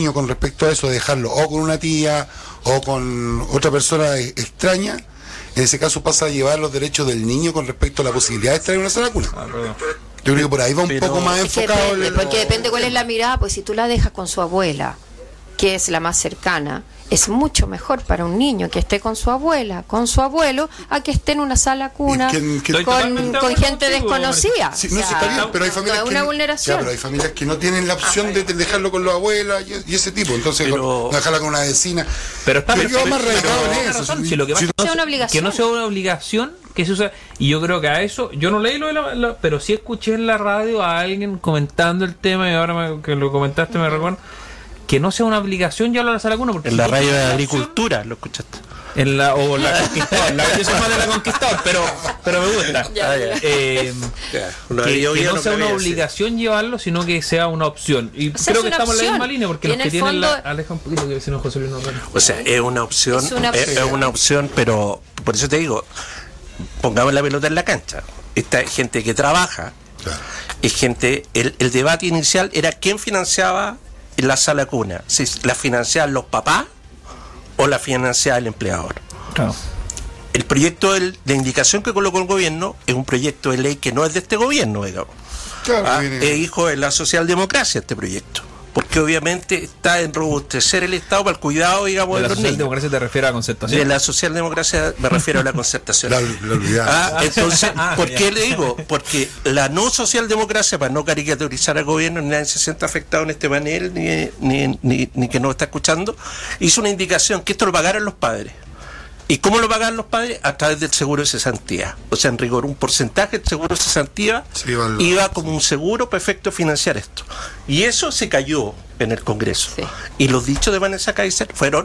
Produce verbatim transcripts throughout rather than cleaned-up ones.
niño con respecto a eso, dejarlo o con una tía o con otra persona extraña, en ese caso pasa a llevar los derechos del niño con respecto a la posibilidad de estar en una sala cuna. Ah, yo creo que por ahí va un pero, poco más enfocado. Depende, el... porque depende cuál es la mirada, pues si tú la dejas con su abuela, que es la más cercana, es mucho mejor para un niño que esté con su abuela, con su abuelo, a que esté en una sala cuna ¿Quién, quién, con, con gente desconocida. Sí, no, o sea, sí, está bien, pero hay familias no es que una no, vulneración. Ya, pero hay familias que no tienen la opción ah, de dejarlo con los abuelas y, y ese tipo, entonces pero, con, dejarla con una vecina. Pero está yo pero, más radicado en eso. Razón, si lo que, si no, sea una obligación. que no sea una obligación que se usa, y yo creo que a eso, yo no leí lo de la, la pero sí escuché en la radio a alguien comentando el tema, y ahora me, que lo comentaste me recuerdo, que no sea una obligación llevarlo a la sala cuna, porque en si la no radio de agricultura lo escuchaste. En la o la Conquistador, la yo soy más de la Conquistador, pero pero me gusta. Ya, ya. Eh, ya, que, que no sea una obligación llevarlo, sino que sea una opción. Y o sea, creo que estamos opción. en la misma línea, porque y los que tienen fondo... la aleja un poquito, que si no José Luis no. O sea, es una opción, es una opción. Es, es una opción, pero por eso te digo, pongamos la pelota en la cancha. Esta gente que trabaja, claro. Es gente, el, el debate inicial era quién financiaba en la sala cuna, si la financiaban los papás o la financiaba el empleador. Claro. El proyecto de, de indicación que colocó el gobierno es un proyecto de ley que no es de este gobierno, digamos. Claro, ah, viene... es hijo de la socialdemocracia este proyecto, porque obviamente está en robustecer el Estado para el cuidado, digamos, de, de los niños. ¿La socialdemocracia te refiere a la concertación? De la socialdemocracia me refiero a la concertación. la, la ah, entonces, ¿por qué le digo? Porque la no socialdemocracia, para no caricaturizar al gobierno, ni nadie se sienta afectado en este panel, ni, ni, ni, ni que no está escuchando, hizo una indicación que esto lo pagaran los padres. ¿Y cómo lo pagan los padres? A través del seguro de cesantía. O sea, en rigor, un porcentaje del seguro de cesantía sí, vale. Iba como un seguro para efecto financiar esto. Y eso se cayó en el Congreso. Sí. Y los dichos de Vanessa Kaiser fueron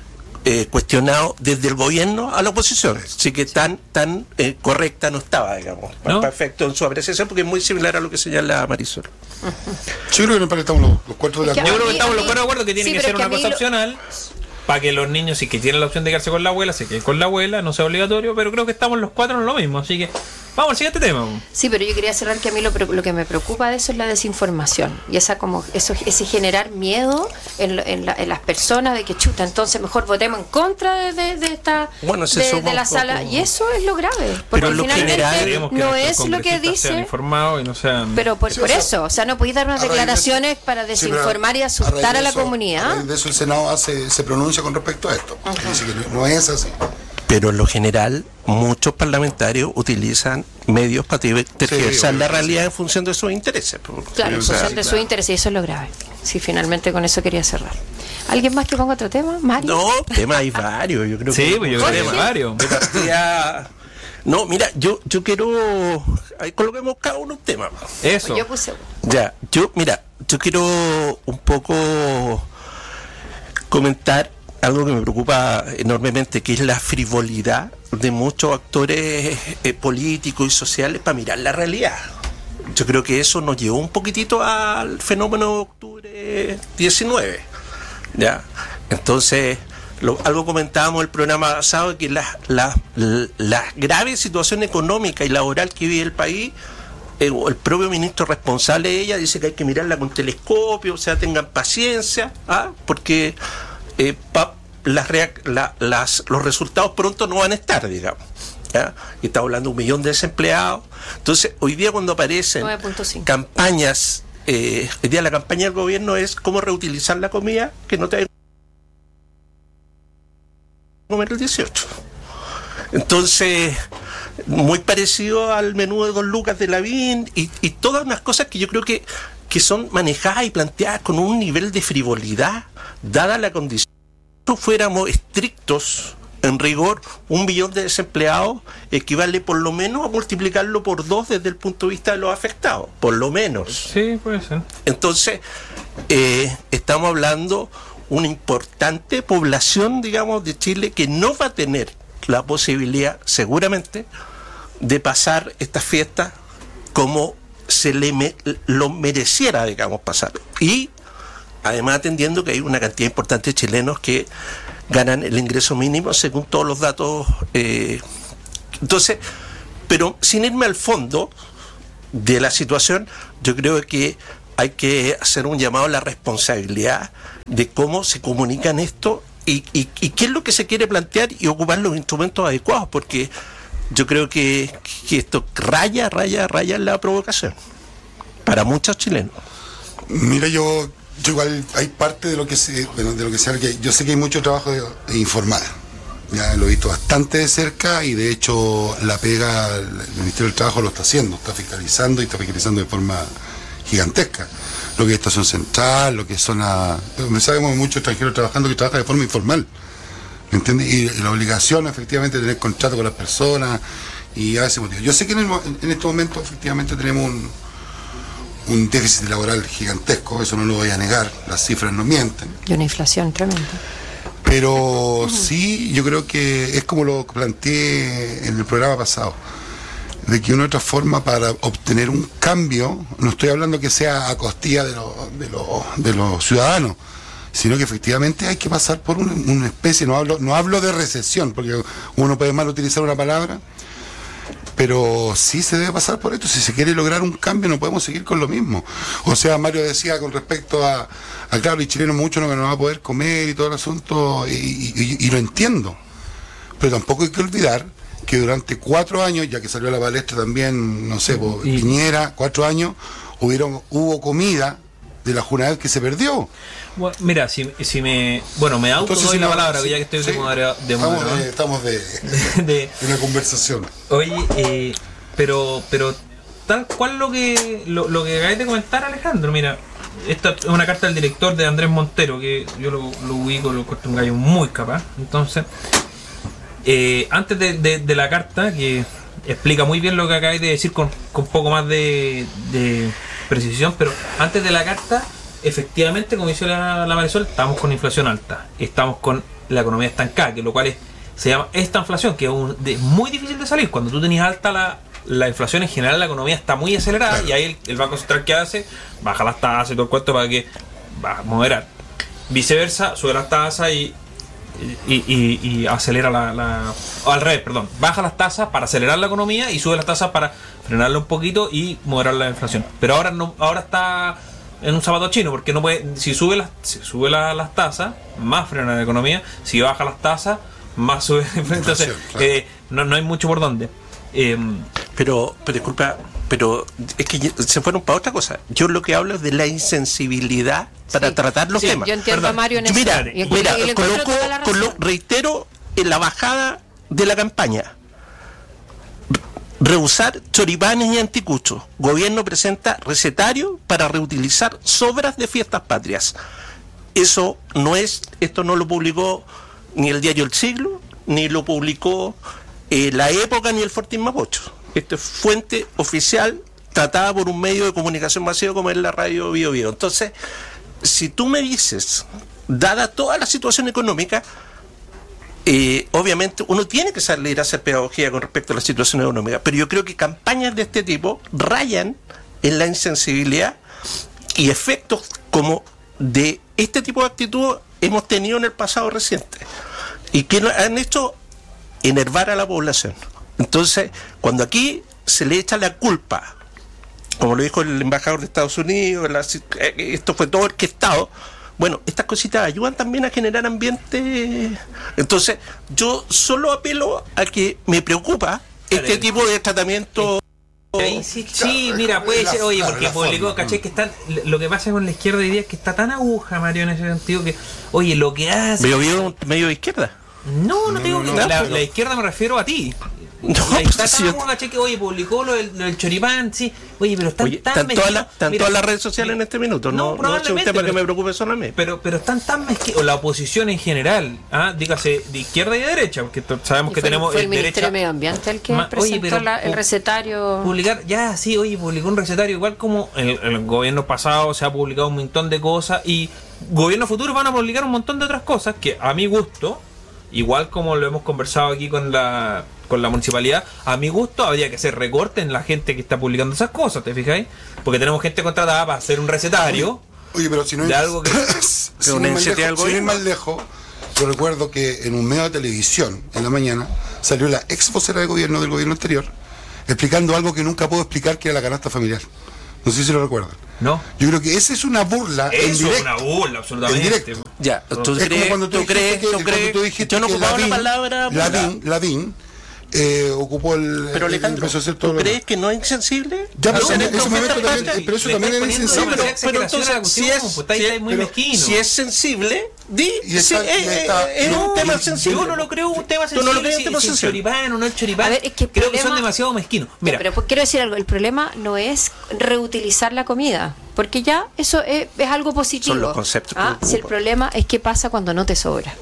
eh, cuestionados desde el gobierno a la oposición. Así que tan tan eh, correcta no estaba, digamos, ¿no? Perfecto en su apreciación, porque es muy similar a lo que señala Marisol. Uh-huh. Yo creo que estamos los, los cuatro de la... Yo creo que estamos los cuatro de acuerdo que tiene sí, que ser que una cosa lo... opcional. Para que los niños, si que tienen la opción de quedarse con la abuela, se queden con la abuela, no sea obligatorio, pero creo que estamos los cuatro en lo mismo, así que vamos al siguiente tema. Sí, pero yo quería cerrar que a mí lo, lo que me preocupa de eso es la desinformación y esa como eso ese generar miedo en, en, la, en las personas de que chuta, entonces mejor votemos en contra de, de, de esta bueno, de, de la sala y eso es lo grave, porque pero finalmente general, no es lo que dice informado y no sean... pero por, sí, por o sea, eso, o sea, no podéis dar unas declaraciones eso, para desinformar sí, y asustar a, a la eso, comunidad. A raíz de eso el Senado hace, se pronuncia con respecto a esto. Uh-huh. Dice que no, no es así. Pero en lo general, muchos parlamentarios utilizan medios para tergiversar sí, la realidad sí. En función de sus intereses. Claro, en o sea, función de claro. sus intereses, y eso es lo grave. Sí, finalmente con eso quería cerrar. ¿Alguien más que ponga otro tema? ¿Mario? No, temas hay varios. Yo creo sí, que pues yo creo que hay varios. No, mira, yo yo quiero... Ahí coloquemos cada uno un tema. Eso. Pues yo puse uno. Ya, yo, mira, yo quiero un poco comentar algo que me preocupa enormemente, que es la frivolidad de muchos actores eh, políticos y sociales para mirar la realidad. Yo creo que eso nos llevó un poquitito al fenómeno de octubre diecinueve. ¿Ya? Entonces, lo, algo comentábamos en el programa pasado, que la, la, la, la grave situación económica y laboral que vive el país, eh, el propio ministro responsable de ella dice que hay que mirarla con telescopio, o sea, tengan paciencia, ¿ah? porque... Eh, pa, las, la, las, los resultados pronto no van a estar, digamos. ¿Ya? Y estamos hablando de un millón de desempleados. Entonces, hoy día cuando aparecen campañas, eh, hoy día la campaña del gobierno es cómo reutilizar la comida que no te hay que comer el dieciocho. Entonces, muy parecido al menú de Don Lucas de Lavín y, y todas unas cosas que yo creo que, que son manejadas y planteadas con un nivel de frivolidad, dada la condición. Si no fuéramos estrictos, en rigor, un millón de desempleados equivale por lo menos a multiplicarlo por dos desde el punto de vista de los afectados, por lo menos. Sí, puede ser. Entonces, eh, estamos hablando una importante población, digamos, de Chile que no va a tener la posibilidad, seguramente, de pasar estas fiestas como se le me, lo mereciera, digamos, pasar. Y además atendiendo que hay una cantidad importante de chilenos que ganan el ingreso mínimo según todos los datos. Eh, entonces, pero sin irme al fondo de la situación, yo creo que hay que hacer un llamado a la responsabilidad de cómo se comunican esto y, y, y qué es lo que se quiere plantear y ocupar los instrumentos adecuados, porque yo creo que, que esto raya, raya, raya en la provocación para muchos chilenos. Mira, yo, yo igual hay parte de lo que se, bueno, de lo que sea, que yo sé que hay mucho trabajo de, de informal. Ya lo he visto bastante de cerca y de hecho la pega, el Ministerio del Trabajo lo está haciendo, está fiscalizando y está fiscalizando de forma gigantesca. Lo que es Estación Central, lo que son a... Me sabemos muchos extranjeros trabajando que trabajan de forma informal. ¿Me entiendes? Y, y la obligación efectivamente de tener contrato con las personas y a ese motivo. Yo sé que en, el, en este momento efectivamente tenemos un, un déficit laboral gigantesco, eso no lo voy a negar, las cifras no mienten. Y una inflación tremenda. Pero sí, yo creo que es como lo planteé en el programa pasado, de que una otra forma para obtener un cambio, no estoy hablando que sea a costilla de, lo, de, lo, de los ciudadanos, sino que efectivamente hay que pasar por una, una especie, no hablo, no hablo de recesión, porque uno puede mal utilizar una palabra, pero sí se debe pasar por esto. Si se quiere lograr un cambio no podemos seguir con lo mismo. O sea, Mario decía con respecto a, a claro, el chileno mucho no, que no va a poder comer y todo el asunto, y, y, y lo entiendo, pero tampoco hay que olvidar que durante cuatro años, ya que salió a la palestra también, no sé, por Piñera, cuatro años, hubieron, hubo comida de la Junaved que se perdió. Bueno, mira, si, si me... Bueno, me auto doy si la no, palabra, sí, ya que estoy sí, de moderado. Estamos, de, estamos de, de, de una conversación. Oye, eh, pero pero tal cual lo que lo, lo que acabáis de comentar, Alejandro, mira, esta es una carta del director de Andrés Montero, que yo lo, lo ubico, lo encuentro un gallo muy capaz. Entonces, eh, antes de, de, de la carta, que explica muy bien lo que acabáis de decir con, con poco más de, de precisión, pero antes de la carta, efectivamente, como dice la, la Marisol, estamos con inflación alta, estamos con la economía estancada, que lo cual es, se llama esta inflación, que es, un, de, muy difícil de salir. Cuando tú tenías alta la, la inflación, en general la economía está muy acelerada, claro. Y ahí el, el Banco Central, ¿qué hace? Baja las tasas y todo el cuento para que va a moderar. Viceversa, sube las tasas y Y, y, y acelera la, la o al revés, perdón, baja las tasas para acelerar la economía y sube las tasas para frenarla un poquito y moderar la inflación. Pero ahora no, ahora está en un zapato chino, porque no puede, si sube las, si sube la, las tasas, más frena la economía, si baja las tasas, más sube la inflación. Entonces, claro. eh, no, no hay mucho por dónde. Eh, pero, pero disculpa, pero es que se fueron para otra cosa. Yo lo que hablo es de la insensibilidad para sí. tratar los sí, temas. Yo entiendo Perdón. a Mario en eso. Mira, y mira y colocó, colo, reitero, en la bajada de la campaña, rehusar choripanes y anticuchos. Gobierno presenta recetario para reutilizar sobras de fiestas patrias. Eso no es, esto no lo publicó ni el diario El Siglo, ni lo publicó eh, La Época, ni el Fortín Mapocho. Esto es fuente oficial tratada por un medio de comunicación masivo como es la radio Bio Bio. Entonces, si tú me dices, dada toda la situación económica, eh, obviamente uno tiene que salir a hacer pedagogía con respecto a la situación económica, pero yo creo que campañas de este tipo rayan en la insensibilidad, y efectos como de este tipo de actitud hemos tenido en el pasado reciente y que han hecho enervar a la población. Entonces, cuando aquí se le echa la culpa, como lo dijo el embajador de Estados Unidos, la, esto fue todo orquestado, bueno, estas cositas ayudan también a generar ambiente. Entonces, yo solo apelo a que me preocupa este tipo de tratamiento. Sí, sí, sí, mira, puede ser, oye, porque publicó, caché, que están, lo que pasa con la izquierda hoy día es que está tan aguja, Mario, en ese sentido, que, oye, lo que hace... ¿Pero vio medio de izquierda? No, no, no digo no, que no, la, la izquierda me refiero a ti. No, la está tan aguja, caché, que, oye, publicó lo del, lo del choripán, sí, oye, pero están oye, tan mezquinos. Todas la, están todas las redes sociales mira, en este minuto, no, no, no es un tema pero, que me preocupe solo a mí. Pero, pero están tan mezquinos, la oposición en general, ¿ah? Dígase, de izquierda y de derecha, porque sabemos y que fue, tenemos... Fue el derecha, Ministerio de Medio Ambiente el que ma, presentó oye, pero, la, el recetario... Publicar, ya, sí, oye, publicó un recetario, igual como el, el gobierno pasado se ha publicado un montón de cosas, y gobiernos futuros van a publicar un montón de otras cosas que, a mi gusto, igual como lo hemos conversado aquí con la... con la municipalidad, a mi gusto habría que hacer recorte en la gente que está publicando esas cosas, ¿te fijáis? Porque tenemos gente contratada para hacer un recetario. Oye, pero si no de es, algo que si no es más lejos, yo recuerdo que en un medio de televisión en la mañana salió la ex vocera de gobierno del gobierno anterior explicando algo que nunca puedo explicar, que era la canasta familiar. No sé si lo recuerdan. No. Yo creo que esa es una burla en Eso es directo. una burla, absolutamente. En directo. Ya, ¿tú Es como crees, cuando tú tú dijiste crees, que- tú cuando crees, tú dijiste yo no que ocupaba la Lavín- palabra burla. Lavín, Lavín eh, ocupó el. Pero el- Alejandro, empezó a hacer todo ¿tú lo crees demás. que no es insensible? Ya, pero Hacer en esto ese frente momento al también- patio? pero eso Le también estáis era poniendo insensible. demasiada Pero exageración a la entonces, si cuestión, es- pues, estáis- si es- estáis muy pero- mezquino. Si es sensible, di, Y está- sí, y eh, está- eh, es no, un tema yo- sensible. Yo no lo creo un tema Tú sensible. no lo crees un si- tema si el sensible. choripán o no el choripán. A ver, es que el creo que son problema- demasiado mezquinos. Ya, Mira, pero pues, quiero decir algo, el problema no es reutilizar la comida, porque ya eso es, es algo positivo. Son los conceptos que Ah, ocupan. si el problema es qué pasa cuando no te sobra.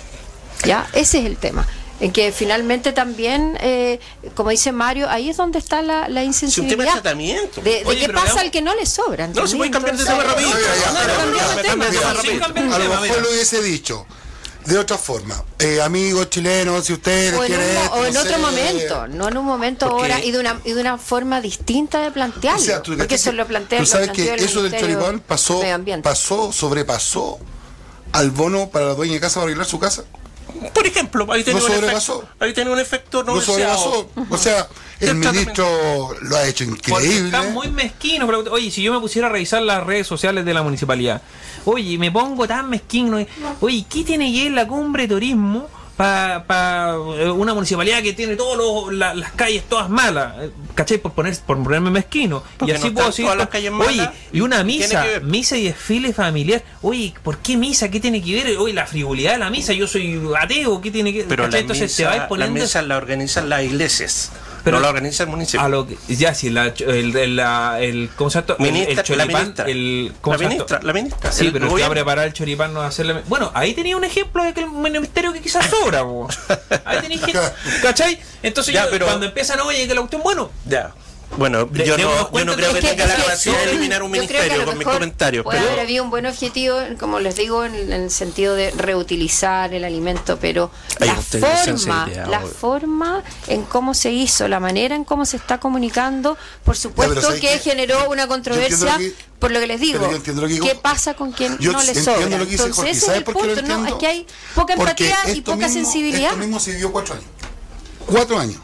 Ya, ese es el tema. En que finalmente también, eh, como dice Mario, ahí es donde está la, la Si un insensibilidad. tema de tratamiento. De, de Oye, qué pero pasa veamos- al que no le sobra. No, se puede cambiar de Entonces- tema rápido. Ya, ya, ya, No, pero- cambiamos ya, de tema. mira, Sin sí, cambiar de a lo tema, mejor mira. lo hubiese dicho de otra forma. Eh, amigos chilenos, si ustedes O en, quieren. un mo- esto, o en no otro sé. momento, no en un momento Porque- ahora y de una y de una forma distinta de plantearlo. O sea, tú, porque ¿cachai eso que- lo plantea tú lo sabes que planteó el eso del Ministerio choripán pasó, de Medio Ambiente. pasó, sobrepasó al bono para la dueña de casa para arreglar su casa. Por ejemplo, ahí tiene No un sobrepasó. efecto. Ahí tiene un efecto no No deseado. sobrepasó. O sea, el El ministro lo ha hecho porque increíble. están muy mezquinos. pero, Oye, si yo me pusiera a revisar las redes sociales de la municipalidad, oye, me pongo tan mezquino. y- Oye, ¿qué tiene que ver la cumbre de turismo para pa, eh, una municipalidad que tiene todas las calles todas malas? Eh, ¿Cachai? Por, poner, por ponerme mezquino. Porque y así no puedo están seguir. todas las con- calles Oye, malas. y una Tiene misa, que ver. misa y desfile familiar. Oye, ¿por qué misa? ¿Qué tiene que ver? Oye, la frivolidad de la misa. Yo soy ateo. ¿Qué tiene que ver? Pero ¿Cachai? la Entonces misa, se va a ir la poniendo. misa la organizan las iglesias. Pero no la organiza el municipio. A lo que, ya, sí, la, el, el, la- el, ¿cómo se llama esto? El- Ministra- el, la choripán, ministra. el, ¿cómo La se llama ministra, esto? la ministra. Sí, El pero el que va a gobierno. preparar el choripán no va a hacerle... Bueno, ahí tenía un ejemplo de que el ministerio que quizás sobra, po. Ahí tenía gente, ¿cachai? Entonces Ya, yo, pero- cuando empiezan, oye, que la cuestión, bueno, Ya. Bueno, De- yo, démonos no, yo cuenta no creo de que Es tenga la es capacidad de yo- eliminar un yo creo que a ministerio lo con mis mejor comentarios. puede Pero haber habido un buen objetivo, como les digo, en, en el sentido de reutilizar el alimento, pero Hay la una tendencia forma, sensibilidad, la obvio. forma en cómo se hizo, la manera en cómo se está comunicando, por supuesto ¿sabes que qué? generó una Yo controversia, entiendo lo que- por lo que les digo. pero yo entiendo lo que digo. ¿Qué pasa con quien Yo no le entiendo sobra? lo que dice Entonces Jorge. ese es ¿Sabes el por qué lo punto, ¿no? entiendo? Es que hay poca Porque empatía y esto poca mismo- sensibilidad. Esto mismo se vivió cuatro años. Cuatro años.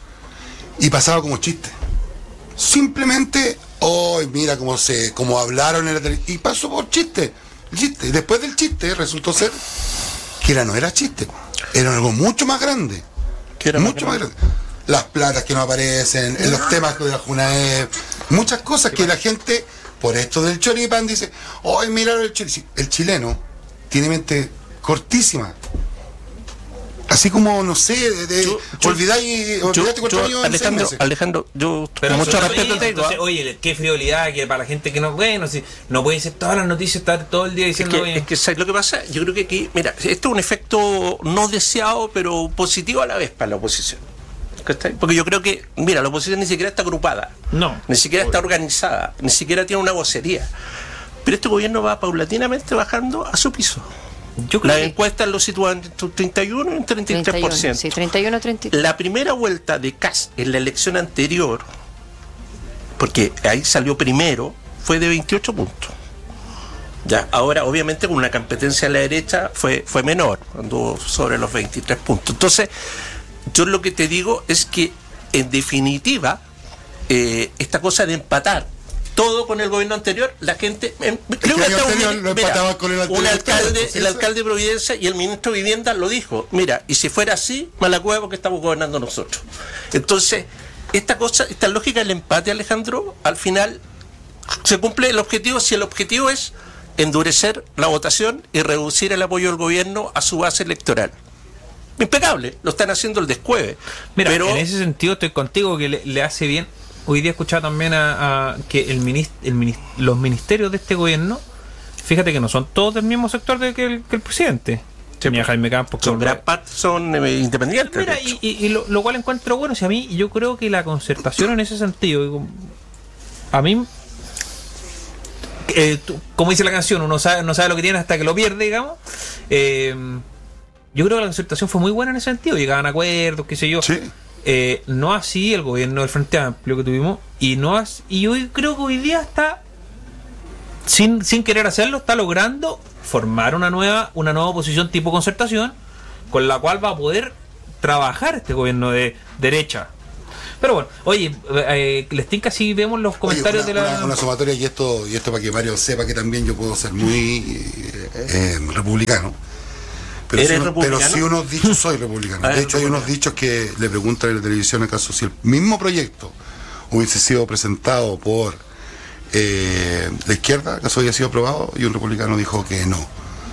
Y pasaba como chiste. Simplemente, oh, mira cómo se, cómo hablaron en la tele. Y pasó por chiste. Chiste. Y después del chiste resultó ser que era, no era chiste. Era algo mucho más grande. ¿Qué era más mucho más grande. Las platas que no aparecen, en los temas de la Junaed, muchas cosas que la gente, por esto del choripán, dice, oh, mira el choripán. El chileno tiene mente cortísima. Así como, no sé, de, de Yo- yo- olvidáis, yo, olvidaste cuatro yo, años en seis Alejandro, meses. Alejandro, yo pero con mucho eso está respeto bien, te digo. entonces, oye, qué frivolidad, que para la gente que no, bueno, si no puede ser todas las noticias, estar todo el día Es diciendo, que, oye, es que ¿sabes lo que pasa? Yo creo que aquí, mira, esto es un efecto no deseado, pero positivo a la vez para la oposición. ¿Cachai? Porque yo creo que, mira, la oposición ni siquiera está agrupada, no. ni siquiera está organizada, ni siquiera tiene una vocería. Pero este gobierno va paulatinamente bajando a su piso. Yo creo Las que encuestas lo sitúan entre un treinta y uno y un treinta y tres por ciento. Sí, treinta y uno, treinta y tres. La primera vuelta de Kast en la elección anterior, porque ahí salió primero, fue de veintiocho puntos. Ya, ahora obviamente con una competencia a la derecha fue, fue menor, anduvo sobre los veintitrés puntos. Entonces, yo lo que te digo es que en definitiva, eh, esta cosa de empatar todo con el gobierno anterior, la gente eh, creo el que hasta un, anterior lo mira, empataba con el anterior. un alcalde, Sí, el sí. alcalde de Providencia y el ministro de Vivienda lo dijo, mira, y si fuera así, mala cueva porque estamos gobernando nosotros. Entonces, esta cosa, esta lógica del empate, Alejandro, al final se cumple el objetivo si el objetivo es endurecer la votación y reducir el apoyo del gobierno a su base electoral. Impecable, lo están haciendo el descueve. Mira, pero en ese sentido estoy contigo que le, le hace bien. Hoy día he escuchado también a, a que el minist, el minist, los ministerios de este gobierno, fíjate que no son todos del mismo sector de que, el, que el presidente. Sí, Mira, Jaime Campos. son que- gran parte son eh, independientes. Mira, de hecho. y, y- y lo, lo cual encuentro bueno. Si a mí, yo creo que la concertación en ese sentido, digo, a mí, eh, tú- como dice la canción, uno sabe, no sabe lo que tiene hasta que lo pierde, digamos. Eh, yo creo que la concertación fue muy buena en ese sentido. Llegaban a acuerdos, qué sé yo. Sí. Eh, no así el gobierno del Frente Amplio que tuvimos. Y no as- y hoy creo que hoy día está, sin, sin querer hacerlo, está logrando formar una nueva, una nueva oposición tipo concertación, con la cual va a poder trabajar este gobierno de derecha. Pero bueno, oye, eh, les tinca si vemos los comentarios Oye, una, de la... una, una sumatoria, y esto, y esto para que Mario sepa que también yo puedo ser muy eh, eh, republicano. Pero ¿Eres si, uno- pero republicano? si unos dichos, soy republicano. Ah, De hecho, hay unos republicano. dichos que le preguntan en la televisión, acaso si el mismo proyecto hubiese sido presentado por eh, la izquierda, acaso había sido aprobado, y un republicano dijo que no.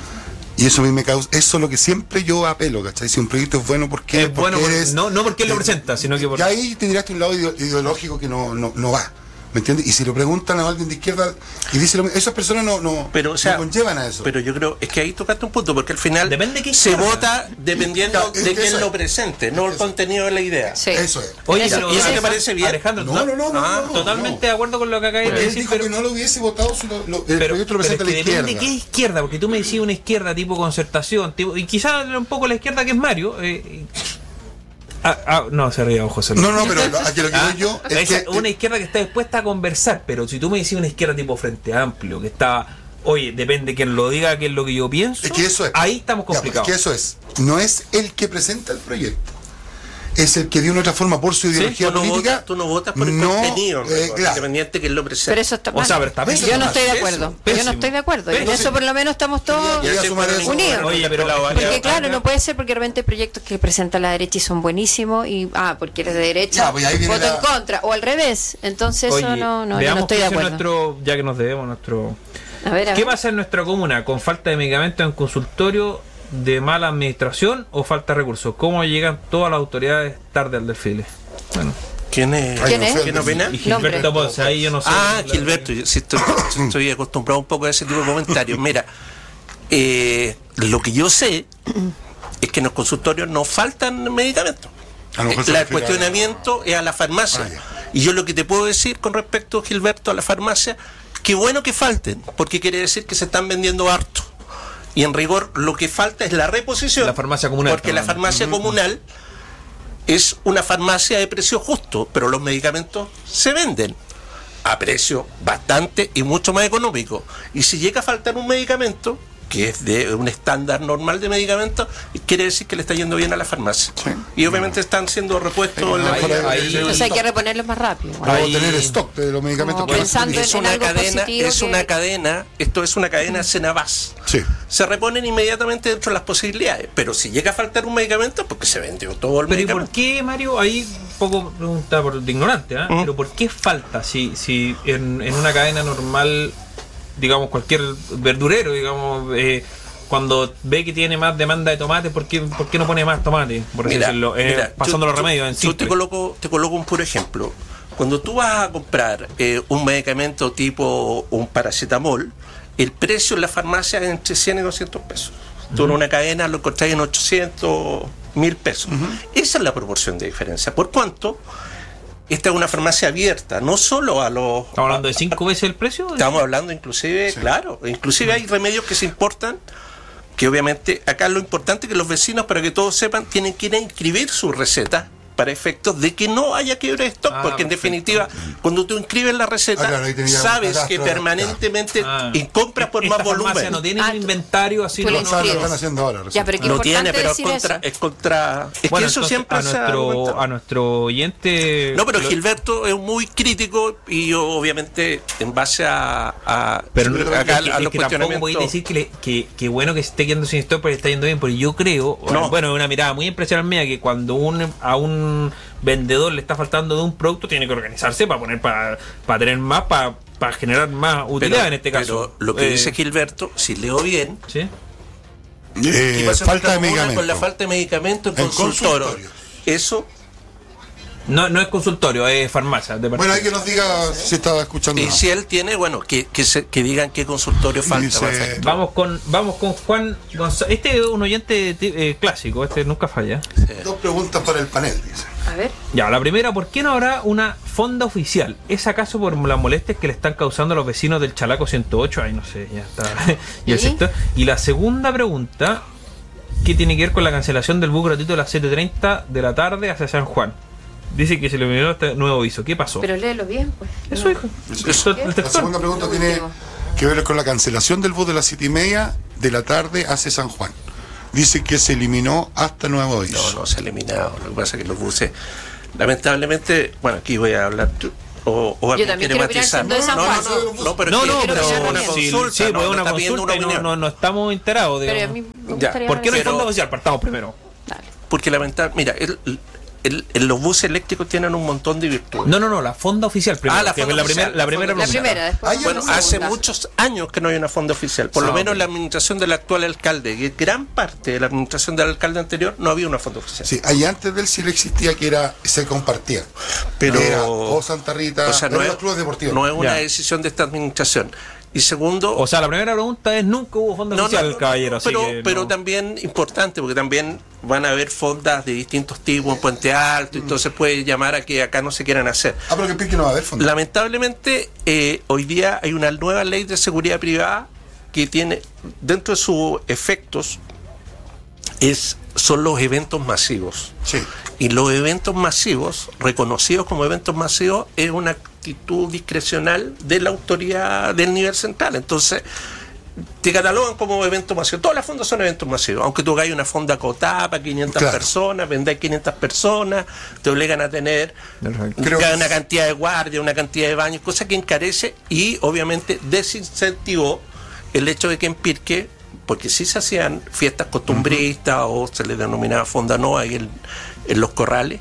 Y eso a mí me causa, eso es lo que siempre yo apelo, ¿cachai? Si un proyecto es bueno, ¿por qué? Es bueno, Porque por- eres- no, no porque él lo eh, presenta, sino que por... Y ahí te tiraste un lado ideo- ideológico que no, no, no va. ¿Me entiendes? Y si lo preguntan a alguien de izquierda y dice lo mismo, esas personas no, no, Pero, o sea, no conllevan a eso. Pero yo creo, es que ahí tocaste un punto, porque al final Depende de qué se izquierda. vota dependiendo Claro, es de que quién eso lo es. presente, no el Eso. contenido de la idea. Sí. Eso es. Oye, Eso- pero, ¿y eso te eso- parece bien? Alejandro, No, no, no, no, ah, no, no, totalmente no. de acuerdo con lo que acabas de Él decir, dijo pero... que no lo hubiese votado si lo, lo- el Pero, proyecto lo pero es presenta que la depende izquierda. de qué izquierda, porque tú me decís una izquierda tipo concertación, tipo, y quizás un poco la izquierda que es Mario. Eh, ah, ah, no, se ría, José. No, no, pero lo- aquí lo que Ah, voy yo es esa- que una izquierda que está dispuesta a conversar, pero si tú me decís una izquierda tipo Frente Amplio, que está, oye, depende quién lo diga, qué es lo que yo pienso, es que eso es. ahí estamos Ya, pues, complicados. es que eso es. No es el que presenta el proyecto. Es el que de una u otra forma por su ideología Tú no, política. votas, tú no votas por el no, contenido, eh, claro. independiente que lo presente. Pero eso está O mal. sea, pero está pésimo. Yo no estoy de Pésimo, acuerdo. Yo pésimo. no estoy de acuerdo. Y en Pésimo. eso por lo menos estamos todos Quería sumar eso. unidos. Oye, pero la Porque claro, no puede ser porque realmente hay proyectos que presenta la derecha y son buenísimos y, ah, porque eres de derecha, Ya, pues ahí viene voto la- en contra. O al revés. Entonces Oye, eso no, no, yo veamos no estoy qué de hace acuerdo. nuestro, ya que nos debemos nuestro... A ver, a ¿Qué ver. pasa en nuestra comuna con falta de medicamentos en consultorio, de mala administración o falta de recursos? ¿Cómo llegan todas las autoridades tarde al desfile? Bueno, ¿Quién es? Ay, ¿Quién no es? sé, ¿Quién opina? y Nombre. Gilberto Ponce, ahí yo no sé. Ah, La- Gilberto, yo sí estoy, estoy acostumbrado un poco a ese tipo de comentarios. Mira, eh, lo que yo sé es que en los consultorios no faltan medicamentos. A lo mejor Eh, se la- el refiere a- cuestionamiento es a la farmacia. Ah, ya. Y yo lo que te puedo decir con respecto, Gilberto, a la farmacia, qué bueno que falten, porque quiere decir que se están vendiendo harto. Y en rigor lo que falta es la reposición. La farmacia comunal, Porque la también. farmacia comunal es una farmacia de precio justo, pero los medicamentos se venden a precio bastante y mucho más económico. Y si llega a faltar un medicamento, que es de un estándar normal de medicamentos, quiere decir que le está yendo bien a la farmacia. Sí. Y obviamente están siendo repuestos en la ahí- medida ahí- que se Entonces hay que stock. reponerlos más rápido. Para Ahí- tener stock de los medicamentos. Como para pensando consumir. Es en una algo cadena, positivo es que- una cadena, esto es una cadena Cenabás. Sí. Se reponen inmediatamente dentro de las posibilidades, pero si llega a faltar un medicamento, porque se vendió todo el Pero ¿y por medicamento. qué, Mario? Ahí un poco pregunta por de ignorante, ¿ah? Pero ¿por qué falta si, si en, en una cadena normal, digamos, cualquier verdurero, digamos, eh, cuando ve que tiene más demanda de tomate, ¿por qué, por qué no pone más tomate? Por así Mira, decirlo, eh, mira, pasando yo- los remedios en yo simple. te coloco, te coloco un puro ejemplo. Cuando tú vas a comprar eh, un medicamento tipo un paracetamol, el precio en la farmacia es entre cien y doscientos pesos. Tú en una cadena lo encontrás en ochocientos, mil pesos. Esa es la proporción de diferencia. ¿Por cuánto? Esta es una farmacia abierta, no solo a los... ¿Estamos hablando de a- cinco veces el precio? Estamos hablando inclusive, claro, inclusive hay remedios que se importan, que obviamente acá lo importante es que los vecinos, para que todos sepan, tienen que ir a inscribir su receta para efectos de que no haya quiebre de stock, Ah, porque en perfecto. definitiva, cuando tú inscribes la receta, Ah, claro, ahí tenía un sabes cadastro, que claro. permanentemente Ah. y compras por Esta más farmacia volumen. no tiene Ah, un inventario así. tú le no- Lo están, lo inscribes. están haciendo ahora. Ya, recién. pero qué Lo importante tiene, pero es decir contra, eso. es contra... Es Bueno, que eso entonces, siempre a se ha nuestro, argumentado. a nuestro oyente. No, pero lo- Gilberto es muy crítico y yo obviamente en base a, a Pero Sí, no- acá es que, a es los que tampoco podéis cuestionamientos. decir que, le- que, que bueno que se esté quedando sin stock, pero está yendo bien, porque yo creo, No. bueno, es una mirada muy impresionante mía, que cuando un, a un vendedor le está faltando de un producto, tiene que organizarse para poner, para, para tener más, para, para generar más utilidad Pero- en este caso. Pero lo que Eh, dice Gilberto, si leo bien, ¿sí? Eh, ¿qué pasa en falta de nuestra comuna medicamentos. con la falta de medicamentos en En consultorio? consultorios. Eso, No, no es consultorio, es farmacia. De Bueno, hay que nos diga si estaba escuchando. y o no. si él tiene, bueno, que, que, se- que digan qué consultorio falta. Dice- perfecto. Vamos con, vamos con Juan González. Este es un oyente eh, clásico, este nunca falla. Dos preguntas para el panel, dice. A ver. Ya, la primera, ¿por qué no habrá una fonda oficial? ¿Es acaso por las molestias que le están causando a los vecinos del Chalaco ciento ocho? Ay, no sé, ya está. y, el ¿Sí? sector. Y la segunda pregunta, ¿qué tiene que ver con la cancelación del bus gratuito de las siete treinta de la tarde hacia San Juan? Dice que se le eliminó este nuevo aviso. ¿Qué pasó? Pero léelo bien, pues. Eso, hijo. Eso, el La textual. segunda pregunta Lo tiene último. que ver con la cancelación del bus de las siete y media de la tarde hacia San Juan. Dice que se eliminó hasta nuevo aviso. No, no se ha eliminado. Lo que pasa es que los buses, Lamentablemente, bueno, aquí voy a hablar... O, o Yo también quiero opinar siendo de San no, Juan. no, no, no, pero No, es no, que pero es una sí, consulta, sí, no, pues no una está pidiendo consulta y una no, opinión. no, no estamos enterados. Pero a digamos. mí me Ya, gustaría... ¿Por qué no hay Pero- fondo oficial? Partamos primero. Dale. Porque lamentablemente, mira, el, el, el- los buses eléctricos tienen un montón de virtudes. No, no, no, la fonda oficial primero. Ah, la que fonda es la oficial, primera, la la primera fonda La pregunta. primera, después... Ay, la Bueno, segunda. hace muchos años que no hay una fonda oficial. Por lo Ah, menos ok. en la administración del actual alcalde y gran parte de la administración del alcalde anterior no había una fonda oficial. Sí, ahí antes del sí existía que era se compartía. Pero- Que era o Santa Rita, O sea, no eran es, los clubes deportivos. no es una Ya. decisión de esta administración. Y segundo, O sea, la primera pregunta es: nunca hubo fondo no, oficial, no, no, caballero. así pero, que pero no. también importante, porque también van a haber fondas de distintos tipos en Puente Alto, entonces puede llamar a que acá no se quieran hacer. Ah, pero que en Pirque no va a haber fondo. Lamentablemente, eh, hoy día hay una nueva ley de seguridad privada que tiene, dentro de sus efectos, es, son los eventos masivos. Sí. Y los eventos masivos, reconocidos como eventos masivos, es una actitud discrecional de la autoridad del nivel central. Entonces, te catalogan como evento masivo. Todas las fondas son eventos masivos. Aunque tú hagas una fonda acotada para quinientas Claro. personas, vendáis quinientas personas, te obligan a tener Creo que- una cantidad de guardias, una cantidad de baños, cosa que encarece y obviamente desincentivó el hecho de que en Pirque, porque sí se hacían fiestas costumbristas o se les denominaba fonda no ahí en, en los corrales,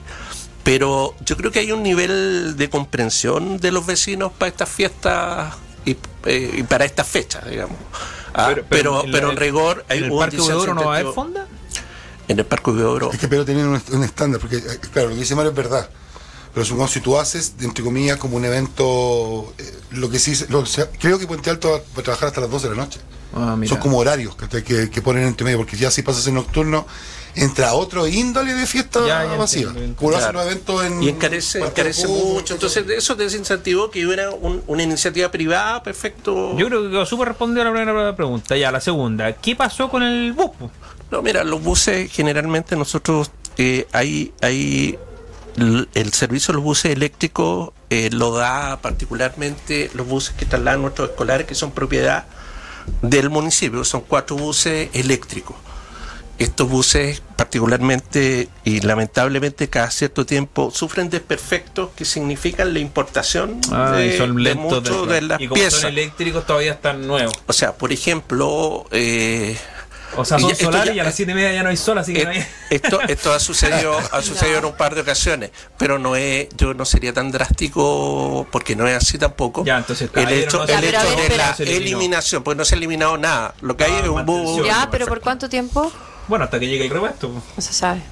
pero yo creo que hay un nivel de comprensión de los vecinos para estas fiestas y, eh, y para estas fechas, digamos. Ah, pero, pero, en pero la- en rigor hay ¿En el un Parque Huidobro no va a haber disincentivo- fonda? En el Parque Huidobro. Es que pero tienen un, un estándar, porque eh, claro, lo que dice Mario es verdad. Pero supongamos, si tú haces, entre comillas, como un evento, eh, lo que sí, lo, se- creo que Puente Alto va, va a trabajar hasta las doce de la noche. Ah, mira. Son como horarios que, que, que ponen entre medio, porque ya si pasas en nocturno, entra otro índole de fiesta Ya, ya masiva. entiendo, entiendo. Como lo hacen Claro. los eventos en. Y encarece, Parque encarece del Fútbol, mucho. Entonces, eso desincentivó que hubiera un- una iniciativa privada, perfecto. Yo creo que supo responder a la primera pregunta. Ya, la segunda. ¿Qué pasó con el bus? No, mira, los buses, generalmente nosotros, eh, hay, hay l- el servicio de los buses eléctricos eh, lo da particularmente los buses que trasladan nuestros escolares, que son propiedad del municipio. Son cuatro buses eléctricos. Estos buses particularmente y lamentablemente cada cierto tiempo sufren desperfectos que significan la importación Ah, de, y son de lentos. muchos de, las y como piezas. son eléctricos todavía están nuevos. O sea, por ejemplo, eh, O sea, Y son ya- esto solares ya- y a las siete y media ya no hay sol, así que Eh, no hay... Esto, esto ha sucedido, ha sucedido en un par de ocasiones, pero no es, yo no sería tan drástico porque no es así tampoco. Ya, entonces, el caballero, hecho, no el se- Ya, pero a hecho ver, de espera. la Se eliminó. eliminación, pues no se ha eliminado nada. Lo que hay Ah, es un bus. mantención. Ya, perfecto. pero ¿por cuánto tiempo? Bueno, hasta que llegue el repuesto. No se sabe.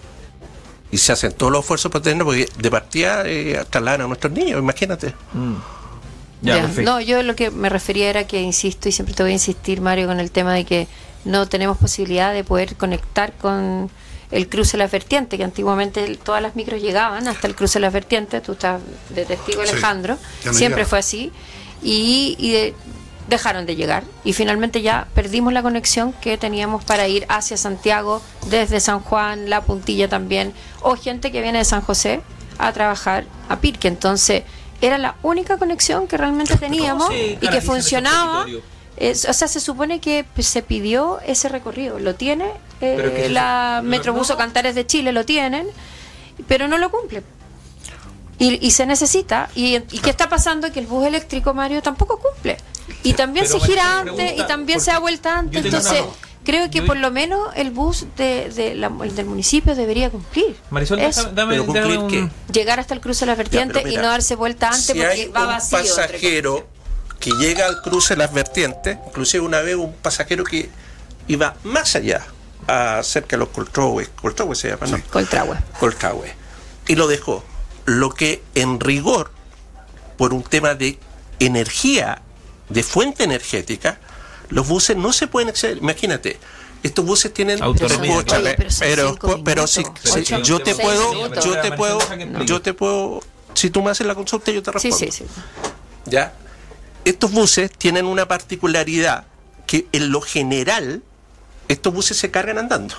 Y se hacen todos los esfuerzos para tenerlo, porque de partida eh, trasladan a nuestros niños, imagínate. Ya, Ya. perfecto. No, yo lo que me refería era que insisto y siempre te voy a insistir, Mario, con el tema de que no tenemos posibilidad de poder conectar con el cruce de las vertientes, que antiguamente el- todas las micros llegaban hasta el cruce de las vertientes, tú estás de testigo, Sí, Alejandro, ya no siempre llegaba. fue así, y, y de- dejaron de llegar, y finalmente ya perdimos la conexión que teníamos para ir hacia Santiago, desde San Juan, La Puntilla también, o gente que viene de San José a trabajar a Pirque, entonces era la única conexión que realmente teníamos se y que garantizan funcionaba. esos territorios? Es- o sea, se supone que pues, se pidió ese recorrido, lo tiene eh, Pero que se- la no- Metrobús o no. Cantares de Chile, lo tienen, pero no lo cumplen. Y, y se necesita. Y, ¿Y qué está pasando? Que el bus eléctrico, Mario, tampoco cumple. Y también Pero se gira María, antes pregunta, y también porque se da vuelta antes. yo tengo Entonces, una- creo que yo- por lo menos el bus de, de la- el del municipio debería cumplir. Marisol, Eso. déjame, dame, Pero cumplir déjame un... qué? Llegar hasta el cruce de las Ya, vertientes pero y mira, no darse vuelta antes si porque hay va un vacío. entre pasajero que llega al cruce de las vertientes, inclusive una vez un pasajero que iba más allá, a cerca de los Coltraues, Coltraues se llama, ¿no? Coltrahue. Coltraues, y lo dejó. Lo que en rigor, por un tema de energía, de fuente energética, los buses no se pueden acceder. Imagínate, estos buses tienen Autonomía, escucha, oye, pero son pero, cinco pero si, minutos, si- ocho, yo te seis puedo, minutos. yo te puedo, No. yo te puedo, si tú me haces la consulta yo te Sí, respondo. sí, sí. ¿Ya? Estos buses tienen una particularidad que en lo general estos buses se cargan andando.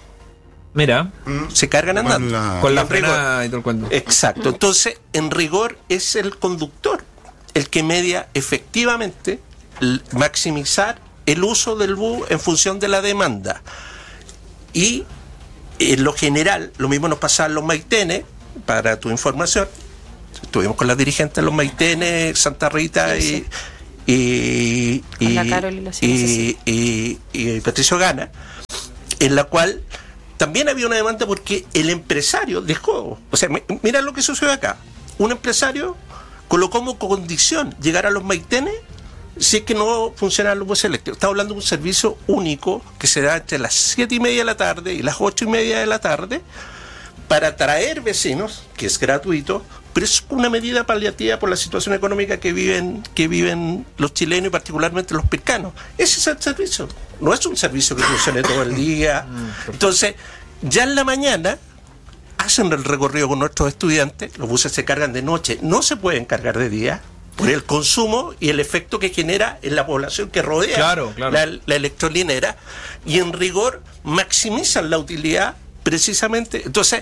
Mira, Se cargan Con andando. la- con la En rigor. frenada y todo el cuento. Exacto. Entonces, en rigor es el conductor el que media efectivamente l- maximizar el uso del bus en función de la demanda. Y en lo general, lo mismo nos pasa en los maitenes, para tu información. Estuvimos con las dirigentes de los Maitenes, Santa Rita sí, y, y, con y, la Carol y, la y, y, y Patricio Gana, en la cual también había una demanda porque el empresario dejó, o sea, mira lo que sucedió acá, un empresario colocó como condición llegar a los Maitenes si es que no funcionan los buses eléctricos. Estamos hablando de un servicio único que se da entre las siete y media de la tarde y las ocho y media de la tarde para atraer vecinos, que es gratuito, pero es una medida paliativa por la situación económica que viven que viven los chilenos y particularmente los pircanos. Ese es el servicio, no es un servicio que funcione todo el día. Entonces, ya en la mañana hacen el recorrido con nuestros estudiantes, los buses se cargan de noche, no se pueden cargar de día por el consumo y el efecto que genera en la población que rodea claro, claro. La, la electrolinera, y en rigor maximizan la utilidad precisamente. Entonces,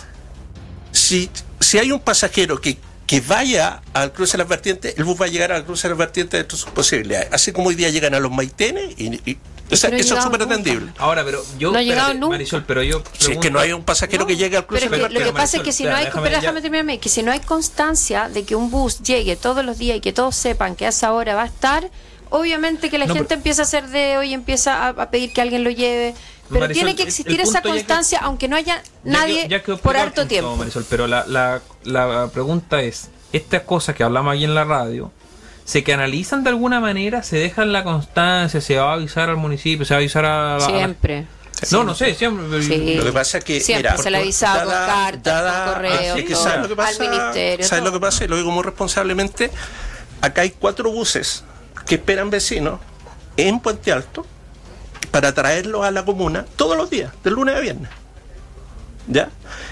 si, si hay un pasajero que, que vaya al cruce de las vertientes, el bus va a llegar al cruce de las vertientes dentro de sus posibilidades, así como hoy día llegan a los Maitenes y, y o sea, eso es súper atendible. Ahora, pero yo, no ha llegado espérate, nunca. Marisol, pero yo pregunto, si es que no hay un pasajero no, que llegue al cruce pero de las es que, lo que vertientes. pasa es que si no hay, déjame pero ya. déjame terminarme, que si no hay constancia de que un bus llegue todos los días y que todos sepan que a esa hora va a estar, obviamente que la no, gente pero, empieza a hacer dedo y empieza a, a pedir que alguien lo lleve, pero Marisol, tiene que el- existir el esa punto ya constancia que- aunque no haya ya nadie que- ya quedó por explicado el harto punto, tiempo. Marisol, pero la, la, la pregunta es, estas cosas que hablamos aquí en la radio, ¿se canalizan de alguna manera? ¿Se dejan la constancia? ¿Se va a avisar al municipio? ¿Se va a avisar a la... Siempre. No, no sé, siempre. Sí. Lo que pasa es que Siempre mira, se le avisaba con cartas, con correo, es que todo, ¿sabes lo que pasa? al ministerio. ¿Sabes todo. lo que pasa? Y lo digo muy responsablemente. Acá hay cuatro buses que esperan vecinos en Puente Alto para traerlos a la comuna todos los días, de lunes a viernes. ¿Ya?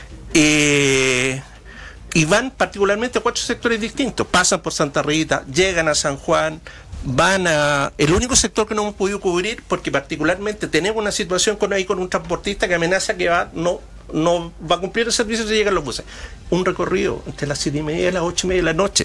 Eh, y van particularmente a cuatro sectores distintos. Pasan por Santa Rita, llegan a San Juan, van a... El único sector que no hemos podido cubrir, porque particularmente tenemos una situación con ahí con un transportista que amenaza que va no no va a cumplir el servicio si llegan los buses. Un recorrido entre las siete y media y las ocho y media de la noche.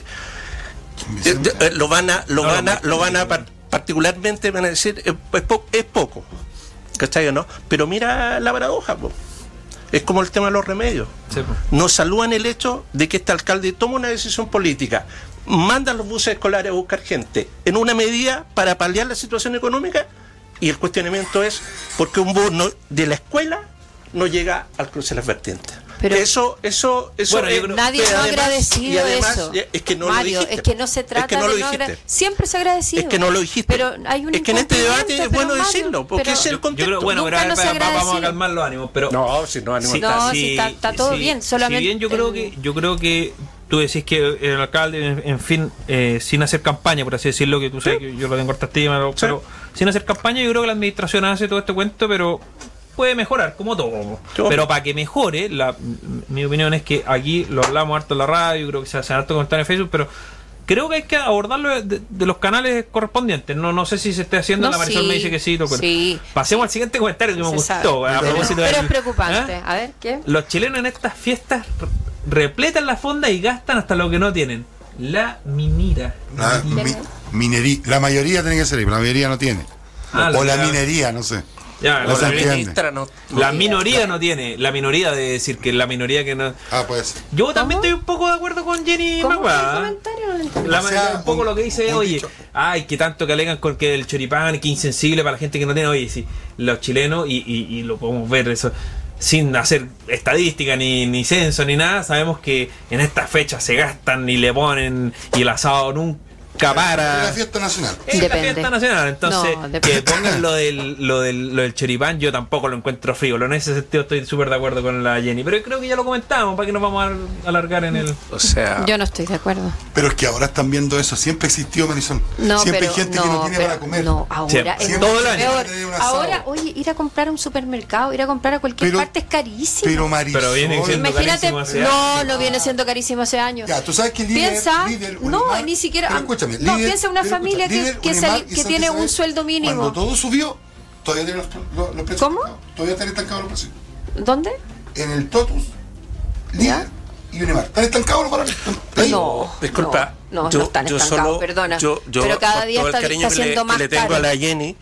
Eh, eh, lo van a lo No, van a no, lo van a par- particularmente van a decir eh, es, po- es poco, ¿cachai o no? Pero mira la paradoja, po. Es como el tema de los remedios. Sí, po. Nos saludan el hecho de que este alcalde toma una decisión política, manda los buses escolares a buscar gente en una medida para paliar la situación económica, y el cuestionamiento es ¿por qué un bus no- de la escuela no llega al cruce de las vertientes? Pero- eso eso eso Bueno, yo es- creo- Nadie pero no ha además- agradecido y además, eso. ya, es que no Mario, lo dijiste. es que no se trata es que no de lo no dijiste. agra- siempre se ha agradecido. Es que no lo dijiste. Pero hay un es que en este debate es incumplimiento, bueno pero, Mario, decirlo, porque pero- es el Yo contexto. creo, bueno, pero a Nunca ver, nos va- va- vamos a agradecido. calmar los ánimos, pero... No, si no, ánimo Sí, está. No, sí, está- está todo bien, solamente- Si bien yo creo que yo creo que tú decís que el alcalde, en, en fin, eh, sin hacer campaña, por así decirlo, que tú sabes que yo lo tengo harta estima, pero, Sí. pero sin hacer campaña yo creo que la administración hace todo este cuento, pero puede mejorar, como todo. Sí. Pero para que mejore, la, mi opinión es que aquí lo hablamos harto en la radio, creo que se hacen harto comentarios en Facebook, pero creo que hay que abordarlo de, de los canales correspondientes. No no sé si se está haciendo, No, la Marisol sí, me dice que sí, todo, pero sí. pasemos al siguiente comentario que me Se gustó. sabe. A Pero- propósito de- pero es preocupante. ¿Ah? A ver, ¿qué? Los chilenos en estas fiestas r- repletan la fonda y gastan hasta lo que no tienen. La minira. La, mi- minería, la mayoría tiene que ser, pero la mayoría no tiene. Ah, o la- la minería, no sé. Ya, No la, se la- entiende. Ministra no- la minoría no tiene. La minoría de decir que la minoría que no. Ah, puede ser. Yo también estoy un poco de acuerdo con Jenny ¿Cómo fue el Magua. comentario? No lo entendí. La O sea, un poco un- lo que dice, un oye, dicho. ay, que tanto que alegan con que el choripán, que insensible para la gente que no tiene, oye, sí, los chilenos, y, y, y lo podemos ver eso, sin hacer estadística, ni, ni censo, ni nada, sabemos que en estas fechas se gastan y le ponen, y el asado nunca Es la para. fiesta nacional. Es la Depende. fiesta nacional, entonces No, depende. que pongan lo del, lo del lo del choripán, yo tampoco lo encuentro frívolo. En ese sentido estoy súper de acuerdo con la Jenny, pero creo que ya lo comentamos, para que nos vamos a alargar en el... O sea, Yo no estoy de acuerdo. Pero es que ahora están viendo eso. Siempre existió, Marisol. No, Siempre pero, hay gente no, que no tiene pero- para comer. No, ahora Siempre. es Siempre todo el mucho año. peor. Tener un asado. Ahora, oye, ir a comprar a un supermercado, ir a comprar a cualquier Pero- parte es carísimo. Pero Marisol. Pero viene siendo Imagínate, carísimo hace no, años. no viene siendo carísimo hace años. Ya, tú sabes que líder, Piensa, líder, no, Unimar- ni siquiera. pero escúchame, no, líder- piensa en una pero familia escucha, que, líder, que, Unimar sal- y que Santa tiene Isabel, un sueldo mínimo. Cuando todo subió, todavía tienen los, los, los precios. ¿Cómo? estancados. Todavía están estancados los precios. ¿Dónde? En el Totus, líder ¿Ya? y Unimar. ¿Están estancados los valores? Ahí. No, disculpa. no, no, yo, no están yo estancados, solo, perdona. Yo, yo, pero cada con día todo el está, cariño está que le, siendo que más le tengo caro. a la Jenny,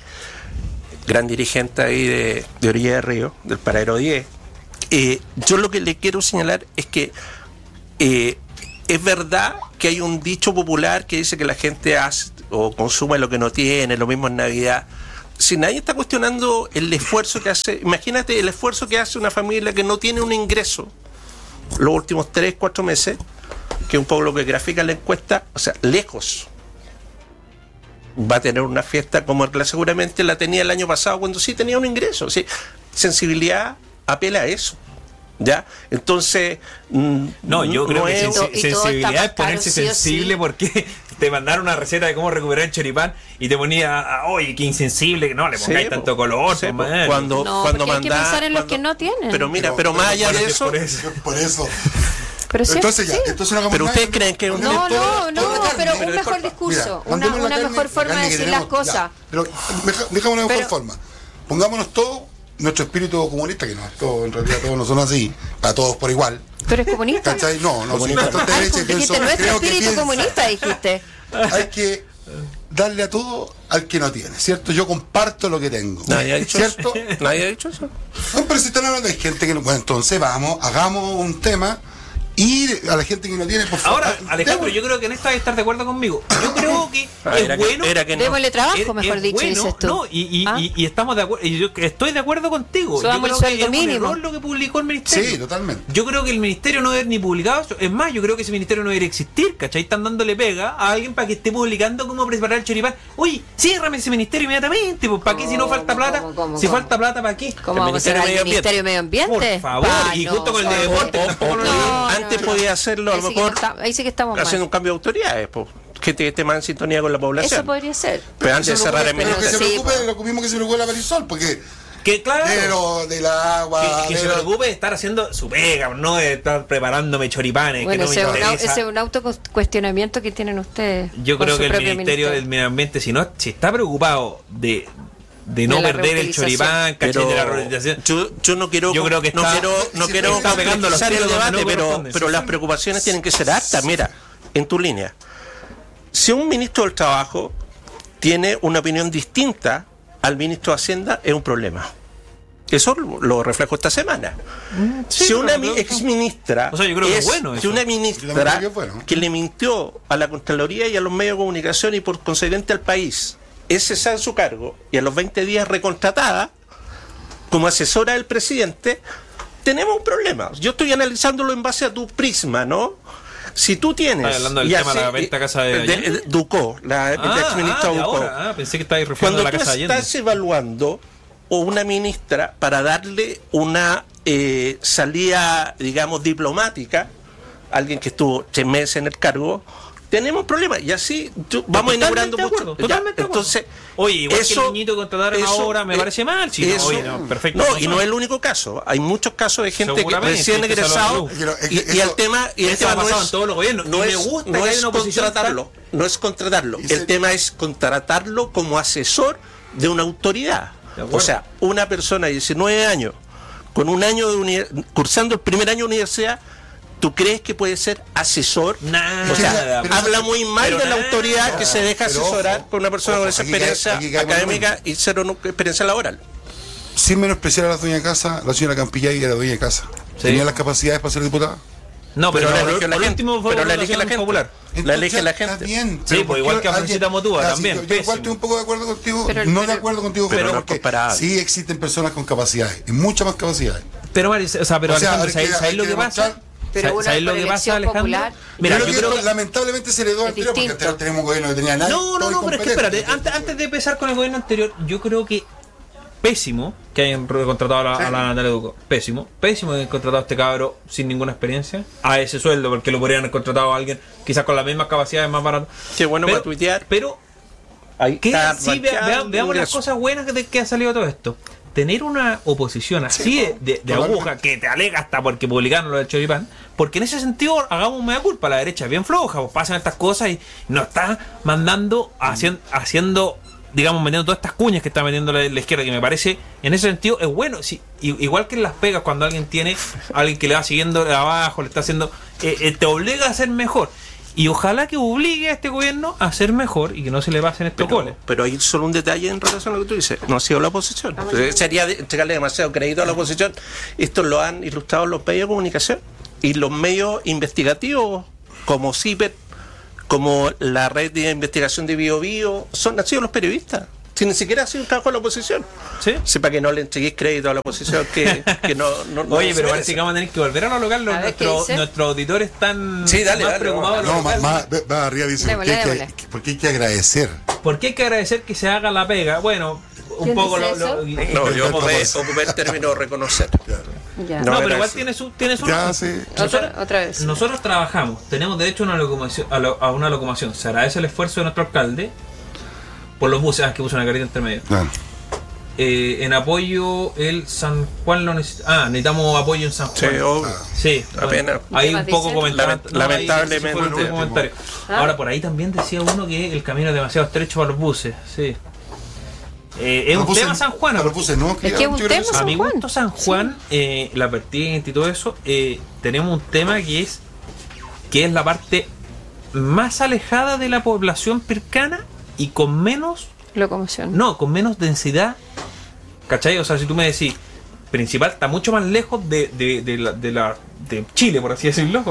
gran dirigente ahí de, de Orilla de Río, del Paradero diez, eh, yo lo que le quiero señalar es que eh, es verdad que hay un dicho popular que dice que la gente hace o consume lo que no tiene, lo mismo en Navidad. Si nadie está cuestionando el esfuerzo que hace, imagínate el esfuerzo que hace una familia que no tiene un ingreso los últimos tres, cuatro meses, que es un poco lo que grafica la encuesta, o sea, lejos va a tener una fiesta como la seguramente la tenía el año pasado cuando sí tenía un ingreso. ¿Sí? Sensibilidad apela a eso. ¿Ya? Entonces no, yo creo no que es, sensi- sensibilidad es ponerse sí o sensible sí. porque te mandaron una receta de cómo recuperar el choripán y te ponía, oye, qué insensible, que no le pongáis sí, tanto color, sí, pues, man. cuando, No, cuando porque hay que manda- pensar en los cuando- que no tienen. pero mira, Pero- pero, pero más allá por de eso- eso, por eso. Por eso. Pero sí, Entonces ya, sí. entonces no hagamos pero nada. ustedes creen que un No, Toda- no, no, toda la carne, pero un pero mejor disculpa, discurso, mira, una, mandemos la una carne- mejor la forma carne de que decir las tenemos, cosas. ya. Pero deja- dejamos una mejor Pero- forma. Pongámonos todos nuestro espíritu comunista, que no es todo, en realidad todos no son así, para todos por igual. ¿Tú eres comunista? ¿Cachai? No, no soy Comunista. bastante Ah, derecha, dijiste pienso- nuestro creo que espíritu piensa. comunista, dijiste. Hay que darle a todo al que no tiene, ¿cierto? Yo comparto lo que tengo, nadie ha dicho ¿cierto? eso. Nadie ha dicho eso. No, pero si están hablando, hay gente que no. Bueno, entonces vamos, hagamos un tema y a la gente que no tiene, por favor. Ahora, Alejandro, demos- yo creo que en esto hay que estar de acuerdo conmigo. Yo creo que Ah, es era que- bueno. era que no. Démosle trabajo, es- mejor es dicho, bueno, dices tú. No, y, y, ¿Ah? y, y estamos de acuerdo. Y yo estoy de acuerdo contigo. Subamos yo el creo sueldo que es un mínimo. error lo que publicó el ministerio. Sí, totalmente. Yo creo que el ministerio no debe haber ni publicado eso. Es más, yo creo que ese ministerio no debería existir, ¿cachai? Están dándole pega a alguien para que esté publicando cómo preparar el choripán. Oye, ciérrame ese ministerio inmediatamente, pues, ¿para qué si no ¿Cómo, falta plata? cómo, cómo, si cómo? falta plata, ¿para qué? ¿Cómo El vamos a hacer Ministerio al de Medio Ministerio de Medio Ambiente? Por favor, Pa, y no, junto con el de por favor. deporte, tampoco lo digo. No, Antes no, podía no. hacerlo a Ahí lo sí que mejor no está- ahí sí que estamos mal. haciendo un cambio de autoridades, pues, que te esté más en sintonía con la población. Eso podría ser. Pero antes de Eso cerrar lo el que- lo que se Sí, preocupe, pues. lo mismo que se preocupe la Marisol, porque Que claro. de lo, del agua, Que, que de se lo- preocupe de estar haciendo su pega, no de estar preparándome choripanes. Bueno, que no ese es me un, au- interesa. ese es un autocuestionamiento que tienen ustedes. Yo con creo su que el propio Ministerio del Medio Ambiente, si no, si está preocupado de, de no De la perder el reutilización. choripán, ¿cachai? Pero De la reutilización. yo, yo no quiero Yo creo que no está- quiero no sí, quiero está pegando los complejizar el tiros donde debate, no pero corresponde. pero Sí, las sí. preocupaciones tienen que ser hartas. Mira, en tu línea, si un ministro del Trabajo tiene una opinión distinta al ministro de Hacienda, es un problema. Eso lo reflejo esta semana. sí, si una pero- mi- exministra O sea, yo creo que es bueno si eso. una Yo también ministra creo que es bueno. que le mintió a la Contraloría y a los medios de comunicación y por consiguiente al país es cesada en su cargo y a los veinte días recontratada como asesora del presidente, tenemos un problema. Yo estoy analizándolo en base a tu prisma, ¿no? Si tú tienes... ¿Estás hablando del y tema de la hace- venta casa de Allende? de- Ducó, la, Ah, la exministra ah, de Ducó. ahora. Ah, pensé que estabais refiriendo Cuando a la tú casa de Allende. estás evaluando o una ministra para darle una eh, salida, digamos, diplomática, alguien que estuvo tres meses en el cargo, tenemos problemas. Y así tú- vamos Totalmente inaugurando de mucho. acuerdo, Ya, totalmente de acuerdo. entonces, Oye, igual que el eso- niñito que contrataron eso, ahora me eh, parece mal. Si no, eso- oye, no, perfecto. no, no y son. no es el único caso. Hay muchos casos de gente que Seguramente, recién este egresado Salón Luz. Es que y, eso- y el tema y el eso tema ha no pasado es en todos los gobiernos, no y me es, gusta no que haya es una oposición contratarlo, no es contratarlo. Y se- El tema es contratarlo como asesor de una autoridad. De acuerdo. O sea, una persona de diecinueve años con un año de uni- cursando el primer año de universidad, ¿tú crees que puede ser asesor? Nada. O sea, Pero- habla muy mal pero de la nada. autoridad que se deja Pero asesorar ojo, por una persona ojo, con esa aquí cae- experiencia aquí caemos académica en y cero nu- experiencia laboral. sin menospreciar a la dueña de casa, la señora Campillay era dueña de casa. Sí. ¿Tenía las capacidades para ser diputada? No, pero, Pero la por- eligió la por gente. último fue Pero la votación elige la gente. popular. La elige la Está gente. bien, Sí, pero pues ¿por igual qué que a alguien- Francita Motúa Ah, sí, también, yo, yo igual pésimo. estoy un poco de acuerdo contigo, Pero- no pero- de acuerdo contigo, Pero pero no porque comparable. sí existen personas con capacidades, y muchas más capacidades. Pero, Mari, o sea, pero O sea, Alejandro, hay ¿sabéis que- sabéis hay lo que que pasa? demostrar- Pero ¿Sabéis una ¿sabéis lo por que pasa, elección Alejandro? popular. Mira, Creo yo que creo esto que... lamentablemente se le dio Es anterior, porque distinto. anterior tenemos un gobierno que tenía nadie. No, no, todo no, pero es que incompetente. espérate, antes, antes de empezar con el gobierno anterior, yo creo que pésimo que hayan contratado a la, a la Natalia Ducó. Pésimo. Pésimo que hayan contratado a este cabro sin ninguna experiencia a ese sueldo, porque lo podrían haber contratado a alguien quizás con las mismas capacidades más barato. Qué bueno pero, para tuitear. Pero Ahí que está sí, vea- rankeado vea- veamos las ingreso. cosas buenas que, que ha salido de todo esto. Tener una oposición así Sí, de, de- de totalmente. aguja que te alega hasta porque publicaron lo del choripán, porque en ese sentido hagamos un mea culpa, la derecha es bien floja, pues pasan estas cosas y nos está mandando, haciendo, haciendo digamos, metiendo todas estas cuñas que está metiendo la, la izquierda, que me parece, en ese sentido, es bueno. Sí, i- igual que en las pegas, cuando alguien tiene, alguien que le va siguiendo de abajo, le está haciendo, eh, eh, te obliga a ser mejor. Y ojalá que obligue a este gobierno a ser mejor y que no se le pasen estos goles. Pero, pero hay solo un detalle en relación a lo que tú dices. No ha sido la oposición. Eh, Sería de- entregarle demasiado crédito a la oposición. Esto lo han ilustrado los medios de comunicación. y los medios investigativos como CIPER, como la red de investigación de Bio Bio, son, han sido los periodistas. Si ni siquiera ha sido un trabajo de la oposición. ¿Sí? Sepa que no le entreguéis crédito a la oposición que, que no, no, no Oye, pero se parece que vamos a tener que volver a lo local. A ver, ¿qué Nuestros dice? nuestros auditores están Sí, dale, más dale, preocupados de lo No, local. más, más, más arriba dice, ¿por qué, Démosle, hay démosle. que, por qué hay que agradecer? ¿Por qué hay que agradecer que se haga la pega? Bueno, un ¿Quién poco dice lo, lo- eso? No, yo Otra ocupé, cosa. ocupé el término reconocer. Ya. No, No, pero era igual eso. tiene su, tiene su Ya, razón. sí. Nosotros, Otra, otra vez. nosotros trabajamos, tenemos derecho a una locomoción, a, lo- a una locomoción. Se agradece el esfuerzo de nuestro alcalde por los buses, ah, que puso una carita entre medio. Claro. Eh, en apoyo el San Juan lo necesita. Ah, necesitamos apoyo en San Sí, Juan. obvio. Sí, Apenas. Hay ¿Qué un más poco dicen? comentario. Lament- lamentablemente. comentario. Ah. Ahora, por ahí también decía uno que el camino es demasiado estrecho para los buses. Sí. Eh, es Los un buses- tema San Juan. a los buses no, Es que es yo un creo tema sí. A San mi Juan. gusto San Juan, eh, la vertiente y todo eso, eh, tenemos un tema que es que es la parte más alejada de la población pircana y con menos, Locomoción. no, con menos densidad, ¿cachai? O sea, si tú me decís, principal está mucho más lejos de, de, de, la, de, la, de Chile, por así decirlo,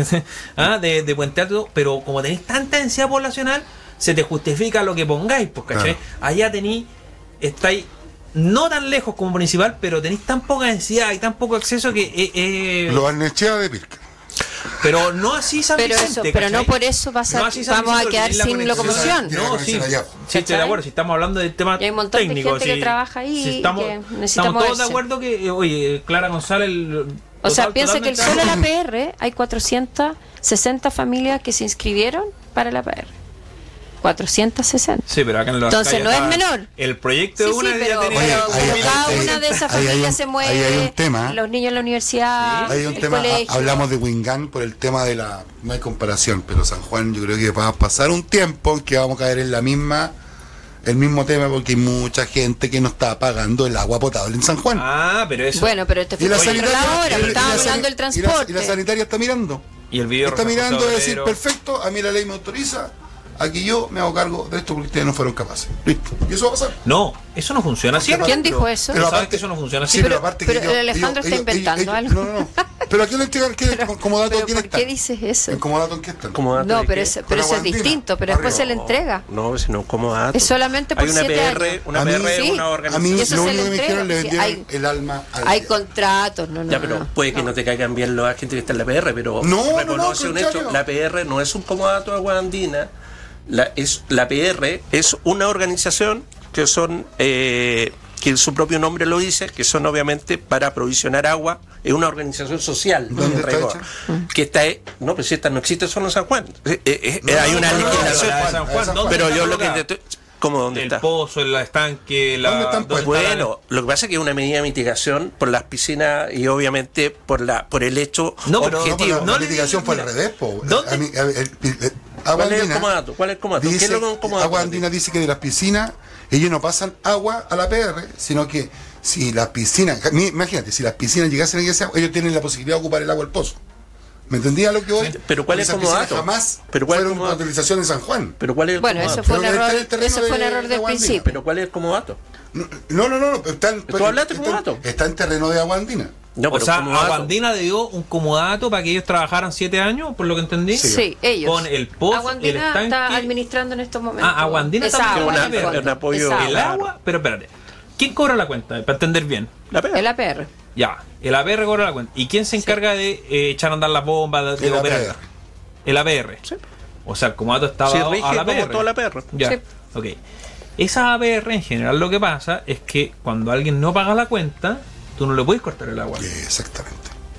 ¿ah? de, de Puente Alto, pero como tenéis tanta densidad poblacional, se te justifica lo que pongáis, pues, ¿cachai? Claro. Allá tenéis, estáis no tan lejos como principal, pero tenéis tan poca densidad y tan poco acceso que... Eh, eh, Lo Barnechea de Pirca. pero no así San Pero Vicente, eso, pero no ¿cachai? por eso vas a- No así San vamos a Vicente, quedar porque sin tenéis la conexión. locomoción. Tiene la No, sí, conexión allá. sí, estoy de acuerdo. Si estamos hablando del tema Y hay un montón de técnico, gente que si- trabaja ahí si y estamos, que necesita estamos todos de moverse. acuerdo que, eh, oye, Clara González... el- O sea, total- piensa que el totalmente- solo la P R hay cuatrocientas sesenta familias que se inscribieron para la P R. cuatrocientas sesenta. Sí, pero acá en los Entonces, no es menor. El proyecto Sí, de una sí, ya pero, tenía- Oye, pero ahí- como cada ahí- una de esas ahí hay familias un- se ahí mueve, hay un tema. los niños en la universidad, Hay un el tema, colegio. ha- hablamos de Wingán por el tema de la... No hay comparación, pero San Juan yo creo que va a pasar un tiempo en que vamos a caer en la misma... El mismo tema porque hay mucha gente que no está pagando el agua potable en San Juan. Ah, pero eso... Bueno, pero este y fue la por sanitaria, la hora, y la- y la estábamos sani- hablando del y la- transporte. Y la sanitaria está mirando. y el video Está Rosa mirando José a decir, Obrero. perfecto, a mí la ley me autoriza, aquí yo me hago cargo de esto porque ustedes no fueron capaces. Listo. Y eso va a pasar. No, eso no funciona así. ¿Quién dijo eso? Pero Pero sabes aparte- que eso no funciona así. Sí, pero- pero aparte pero que ellos- el Alejandro ellos- está ellos- inventando ellos- algo. No, no, no. Pero ¿a quién le entregan? ¿Qué, Pero- como dato, pero ¿quién ¿por está? qué dices eso? ¿En como dato en qué están? Como dato No, de pero, que- eso, Con pero eso es Aguandina. distinto, pero después se le Arriba. entrega. No, sino como dato. Es solamente por Hay una siete P R, años. una A mí- P R, sí. una A mí organización. Y eso lo se único que le me dijeron entrega, le sí, vendieron hay- el alma al Hay diablo. contratos, no, no. Ya, pero no. puede que no te caigan bien los agentes que están en la P R, pero No, no, no, reconoce un contrario. hecho. La P R no es un comodato de agua andina. La, es, la P R es una organización que son, eh, que su propio nombre lo dice, que son obviamente para provisionar agua. Es una organización social. ¿Dónde en está rigor, hecha? Que está, no, pero si esta no existe solo en San Juan. Eh, eh, eh, No, hay no, una no, no, legislación. la de San Juan, ¿dónde pero está yo lo que colocada? te estoy- ¿Cómo dónde El está? pozo, el estanque, la... ¿Dónde están ¿dónde puestos? está la- Bueno, lo que pasa es que es una medida de mitigación por las piscinas y obviamente por la por el hecho No, pero- No, objetivo. pero No la le litigación digas, fue al mira, revés, po. ¿dónde? A mí, a ver, el- el- el- Agua ¿Cuál es el Andina comodato? ¿Cuál es el comodato? ¿Qué dice- es lo que es un comodato? Agua Andina dice que de las piscinas ellos no pasan agua a la P R, sino que si las piscinas, mi- imagínate, si las piscinas llegasen a ese agua, ellos tienen la posibilidad de ocupar el agua del pozo. ¿Me entendía lo que voy? pero ¿cuál es Esas el comodato? piscinas jamás Pero ¿cuál es el fueron una comodato? utilización en San Juan. Pero ¿cuál es el Bueno, comodato? eso fue un Pero error, está en el terreno eso fue un de- error de del Aguandina. principio. Pero ¿cuál es el comodato? No, no, no, no, está en, ¿Tú hablaste está, comodato? está en terreno de Agua Andina. No, O pero sea, comodato- Aguandina le dio un comodato para que ellos trabajaran siete años, por lo que entendí. Sí. Sí, ellos. Con el pozo, el Aguandina estanque... está administrando en estos momentos. Ah, Aguandina Esa está agua, una- en el fondo. un apoyo- Esa El agua. agua... Pero espérate. ¿Quién cobra la cuenta? Para entender bien. La pega. El A P R. Ya, el A P R cobra la cuenta. ¿Y quién se encarga de eh, echar a andar las bombas, de El operar? A P R. El A P R. Sí. O sea, el comodato está Sí, dado rige a la como A P R. toda la P R. Ya, Sí. ok. Esa A P R en general lo que pasa es que cuando alguien no paga la cuenta, tú no le puedes cortar el agua. Exactamente.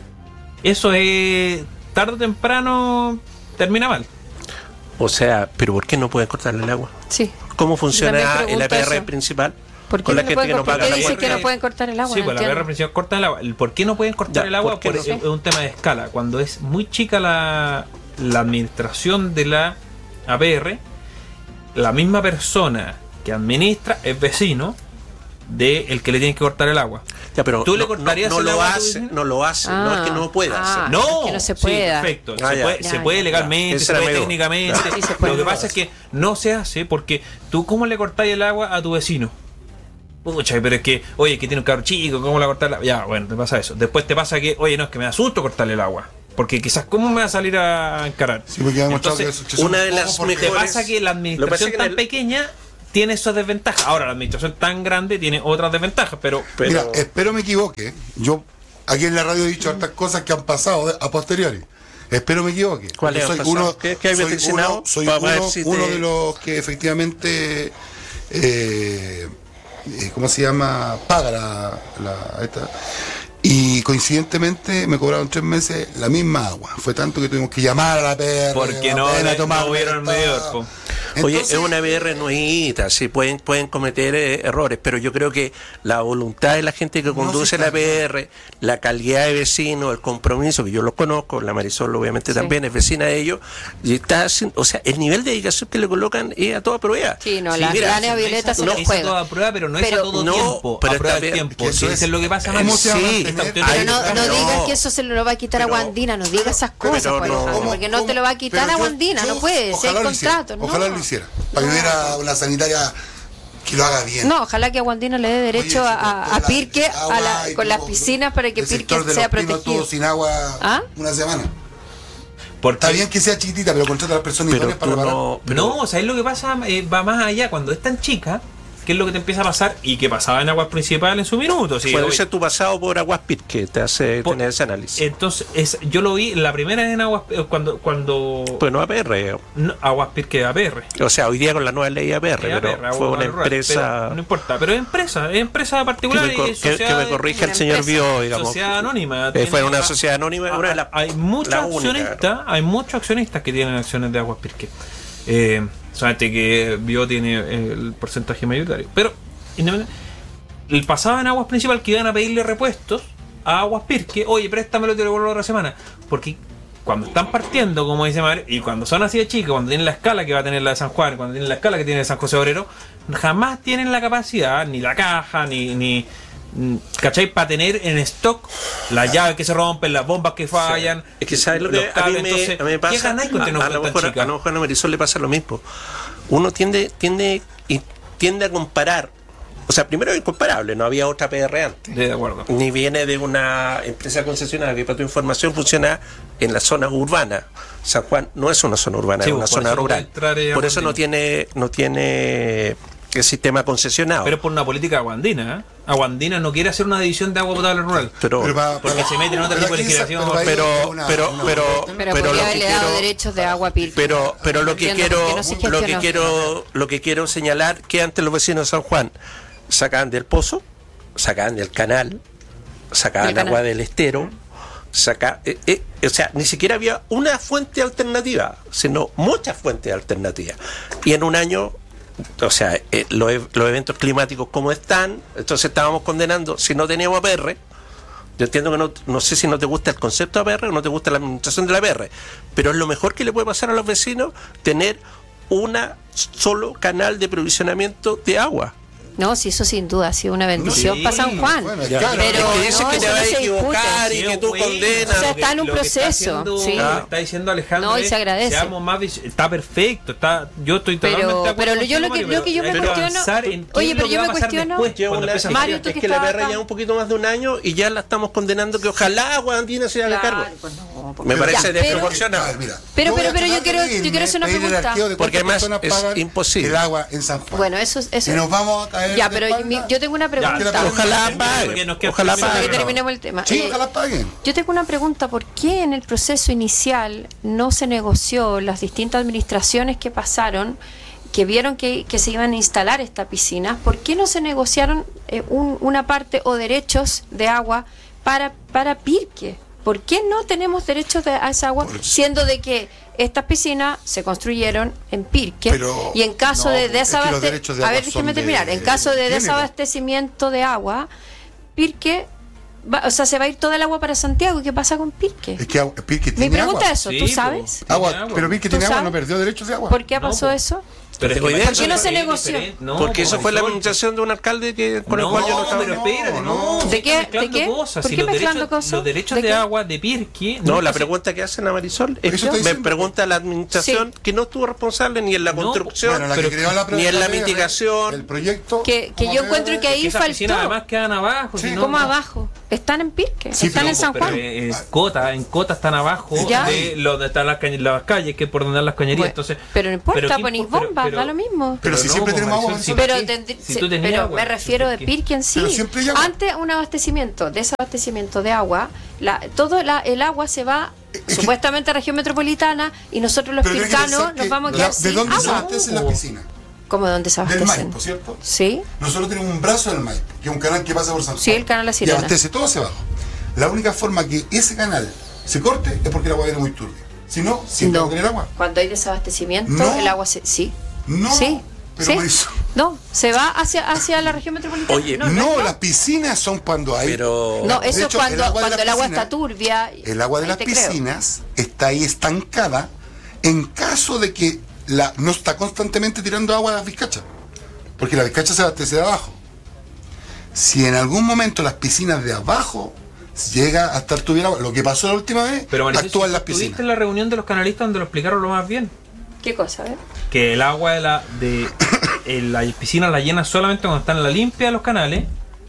Eso es tarde o temprano termina mal. O sea, ¿pero por qué no pueden cortarle el agua? Sí. ¿Cómo funciona También el A P R pregunto eso. principal? ¿Por qué, Con la no gente pueden, que no ¿por paga qué la dicen cuenta. que no pueden cortar el agua? Sí, No pues la A P R entiendo. principal corta el agua. El ¿Por qué no pueden cortar Ya, el agua? ¿por qué Por- no? es, es un tema de escala. Cuando es muy chica la, la administración de la A P R, la misma persona que administra es vecino de el que le tienen que cortar el agua. Ya, pero ¿Tú le no, cortarías no, no el lo agua a tu hace, vecino? no lo hace, no es que no lo pueda Ah. hacer. No, que no se sí, pueda. perfecto. Ah, se ya. puede, Ya, se ya. puede legalmente, Ese se era puede medio- técnicamente. Sí, se puede. Lo que pasa es que no se hace porque tú, ¿cómo le cortáis el agua a tu vecino? Pucha, pero es que, oye, que tiene un carro chico, ¿cómo le cortar el agua? Ya, bueno, te pasa eso. Después te pasa que, oye, no, es que me da susto cortarle el agua. Porque quizás, ¿cómo me va a salir a encarar? Sí, porque ha demostrado Entonces, que, eso- que son una de poco las porque- Te mejores- pasa que la Lo que administración pasa es que tan en el- pequeña tiene esas desventajas. Ahora, la administración tan grande tiene otras desventajas, pero... Pero- Mira, espero me equivoque. Yo aquí en la radio he dicho hartas cosas que han pasado de- a posteriori. Espero me equivoque. ¿Cuáles Porque han soy pasado? uno, ¿Qué- qué hay soy vaticinado? uno, soy Para ver uno, si te- uno de los que efectivamente, eh, eh, ¿cómo se llama? Paga la, la- esta. Y coincidentemente me cobraron tres meses la misma agua. Fue tanto que tuvimos que llamar a la P R. Porque la no, pena, no tomar hubieron esta- medidor, po. Oye, Entonces, es una B R nuevita, sí, pueden, pueden cometer eh, errores, pero yo creo que la voluntad de la gente que No, conduce sí está la B R, la calidad de vecino, el compromiso, que yo lo conozco, la Marisol obviamente Sí. también es vecina de ellos, y está haciendo- o sea, el nivel de dedicación que le colocan es a toda prueba. Sí, no, Sí, la mira, Tania Violeta se no, los es a juega. toda prueba, pero no es Pero- a todo no, tiempo. pero a prueba está del bien, tiempo. que Sí, eso eso es- es lo que pasa, ¿cómo Mario. se va a Sí, mantener? esta cuestión Ay, Pero no, no no. digas que eso se lo va a quitar a Pero- Guandina, no digas esas cosas, pero pues, no. Alejandro, porque no te lo va a quitar Pero a yo- Guandina, yo- no puede, si hay ojalá lo hiciera, contrato. Ojalá no. lo hiciera. Para que hubiera una sanitaria que lo haga bien. No, ojalá que a Guandina le dé derecho Oye, a, a- se cortó a la- Pirque el agua a la- y con las tuvo- piscinas para que el Pirque sector de sea los Pinos protegido. estuvo sin agua ¿Ah? una semana. Porque Está bien que sea chiquitita, pero contrata a las personas Pero idóneas para tú reparar. no, pero- no, ¿sabes lo que pasa? Eh, va más allá. Cuando es tan chica, ¿qué es lo que te empieza a pasar? Y que pasaba en Aguas Principales en su minuto. Sí, puede oye. ser tu pasado por Aguas Pit que te hace Por- tener ese análisis. Entonces, es, yo lo vi la primera vez en Aguas eh, cuando cuando pues no A P R, no, Aguas Pirque A P R. o sea, hoy día con la nueva ley A P R, Eh, A P R, pero Agua fue una Rural, empresa pero no importa, pero es empresa, es empresa que particular me, cor- y es que, que sociedad me de- corrija el una señor empresa. Bio, digamos. sociedad anónima. Eh, Tiene- fue una ah, sociedad anónima, ah, una de las- hay muchos la única. accionistas, hay muchos accionistas que tienen acciones de Aguas Pirque. Eh, solamente que Bio tiene el porcentaje mayoritario. Pero independiente- el pasaba en Aguas Principal que iban a pedirle repuestos a Aguas Pirque. Oye, préstamelo y te lo devuelvo la otra semana. Porque cuando están partiendo, como dice Mario, y cuando son así de chicos, cuando tienen la escala que va a tener la de San Juan, cuando tienen la escala que tiene de San José Obrero, jamás tienen la capacidad, ni la caja, ni, ni mm, ¿cachai? Para tener en stock las llaves que se rompen, las bombas que fallan. Es que sabes lo que los a mí, cables. me, Entonces, a mí me pasa. ¿qué ganáis con tener a, a una lo cuenta mejor, chica? a lo mejor a Marisol le pasa lo mismo. Uno tiende, tiende, y tiende a comparar. O sea, primero es incomparable, no había otra P R antes. De acuerdo. Ni viene de una empresa concesionaria que para tu información funciona en las zonas urbanas. San Juan no es una zona urbana, Sí, es una por zona eso rural. puede entrar, eh, Por eso no Aguandina. tiene, no tiene el sistema concesionado. Pero es por una política aguandina. ¿eh? Aguandina no quiere hacer una división de agua potable rural. pero, Pero va- Porque para- se meten en otro pero tipo de aquí esa- legislación. pero ahí pero, es una- pero, una- pero, Pero, pero podría lo que haberle dado quiero- derechos de agua Pirque. Pero, pero lo que Entiendo quiero, por qué no se lo que gestionó. quiero, lo que quiero señalar que antes los vecinos de San Juan sacaban del pozo, sacaban del canal, sacaban Del agua canal. del estero, saca, eh, eh, o sea, ni siquiera había una fuente alternativa, sino muchas fuentes alternativas. Y en un año, o sea, eh, los, e- los eventos climáticos como están, entonces estábamos condenando, si no teníamos A P R. Yo entiendo que no, no sé si no te gusta el concepto de A P R o no te gusta la administración de la A P R, pero es lo mejor que le puede pasar a los vecinos tener una solo canal de provisionamiento de agua. No, sí, eso sin duda ha sido una bendición Sí, para San Juan. bueno, Ya. claro. Pero Es que dices no, que te eso vas no a se equivocar discute. y que tú bueno, condenas. O sea, está en un Lo que está proceso, haciendo- sí. lo que está diciendo Alejandro No, y es, se agradece. seamos más vis- está perfecto, está yo estoy Pero- totalmente de acuerdo pero yo lo que- contigo, lo que yo me hay cuestiono- avanzar en qué Oye, es lo pero que yo va me a pasar cuestiono- después, Lleva cuando una- empieza a Mario, es tú que que la estabas P R acá. lleva un poquito más de un año y ya la estamos condenando que ojalá Guandina se haga Claro, cargo. pues no, Me ya, parece pero- desproporcionado. A ver, mira, Pero- voy pero- a pero yo tratar de quiero- yo irme, quiero hacer una pedir el pregunta. arqueo de Porque cuántas además personas es pagan imposible. el agua en San Juan. Bueno, eso es... Eso Y nos vamos a caer Ya, de pero espalda. mi- yo tengo una pregunta. Ya, pero Ojalá Porque pague. nos queda Ojalá terminar Para que pague. terminemos el tema. Sí, Eh, ojalá paguen. Yo tengo una pregunta, ¿por qué en el proceso inicial no se negoció las distintas administraciones que pasaron, que vieron que, que se iban a instalar estas piscinas? ¿Por qué no se negociaron eh, un- una parte o derechos de agua para, para Pirque? ¿Por qué no tenemos derechos de, a esa agua, Por- siendo de que estas piscinas se construyeron en Pirque Pero- y en caso no, de es que los desabastecimiento, derechos de a agua ver, déjeme son de- terminar, en caso de tiene, desabastecimiento de agua, Pirque, va- o sea, se va a ir toda el agua para Santiago. ¿Y qué pasa con Pirque? Es que agua- Pirque Mi tiene pregunta agua. es eso, Sí, ¿tú po. sabes? Agua, Tiene agua. pero Pirque ¿Tú tiene agua, sabes? no perdió derechos de agua. ¿Por qué No, pasó po. eso? Pero es ¿Por que qué Marisol, no se es negoció? diferente. No, Porque po, eso fue la Marisol. administración de un alcalde que, con no, el cual yo no estaba. pero espérate, no. ¿De qué? Está mezclando ¿De qué? cosas. ¿Por Si qué los mezclando derechos, cosas? Los derechos ¿De de, qué? agua de Pirque. No, la se- pregunta que hacen a Marisol es Eso estoy me diciendo. pregunta a la administración Sí. que no estuvo responsable ni en la No, construcción, Bueno, la pero- que creó la ni en la P R, mitigación. el proyecto. Que, que como yo P R, encuentro que ahí que esas piscinas faltó. además quedan abajo. Sí, si no, ¿Cómo no- abajo? están en Pirque, Sí, están pero- en San Pero Juan. en Cota, en Cota están abajo Ya. de lo donde están las, cañe- las calles, que es por donde están las cañerías. Bueno, Entonces, pero no importa, ¿qué ponís impo- pero- bombas, pero- da lo mismo. Pero si siempre pues, tenemos agua, Marisol, Marisol. sí, Pero, ¿para qué? tendrí- Si se- tú tenías pero agua, me refiero de ¿por qué? Pirque en sí. Pero siempre hay agua. Antes un abastecimiento, desabastecimiento de agua, la, todo la, el agua se va que- supuestamente a región metropolitana y nosotros los Pero hay que pensar pircanos nos que vamos a la- quedar ¿de sin dónde se agua. abastecen las piscinas? ¿Cómo de dónde se Del abastecen? Maipo, ¿cierto? Sí, Nosotros tenemos un brazo del Maipo, que es un canal que pasa por San Juan. Sí, el canal La Sirena. Y abastece todo hacia abajo. La única forma que ese canal se corte es porque el agua viene muy turbia. Si no, siempre no. va a tener agua. Cuando hay desabastecimiento, No. el agua se... Sí. No, Sí. pero sí. Marisol. No, se va hacia, hacia la región metropolitana. Oye, no, No, no, las piscinas son cuando hay... Pero No, De eso hecho, es cuando, el agua de cuando la el agua piscina- está turbia. El agua de ahí las te creo. piscinas está ahí estancada en caso de que la, no está constantemente tirando agua a las vizcachas. Porque la vizcacha se abastece de abajo. Si en algún momento las piscinas de abajo llega a estar tuviera agua, lo que pasó la última vez, Pero Marisol, actúan si las estuviste piscinas. en la reunión de los canalistas donde lo explicaron lo más bien. ¿Qué cosa? A ver. Que el agua de la de en la piscina la llena solamente cuando están en la limpia de los canales.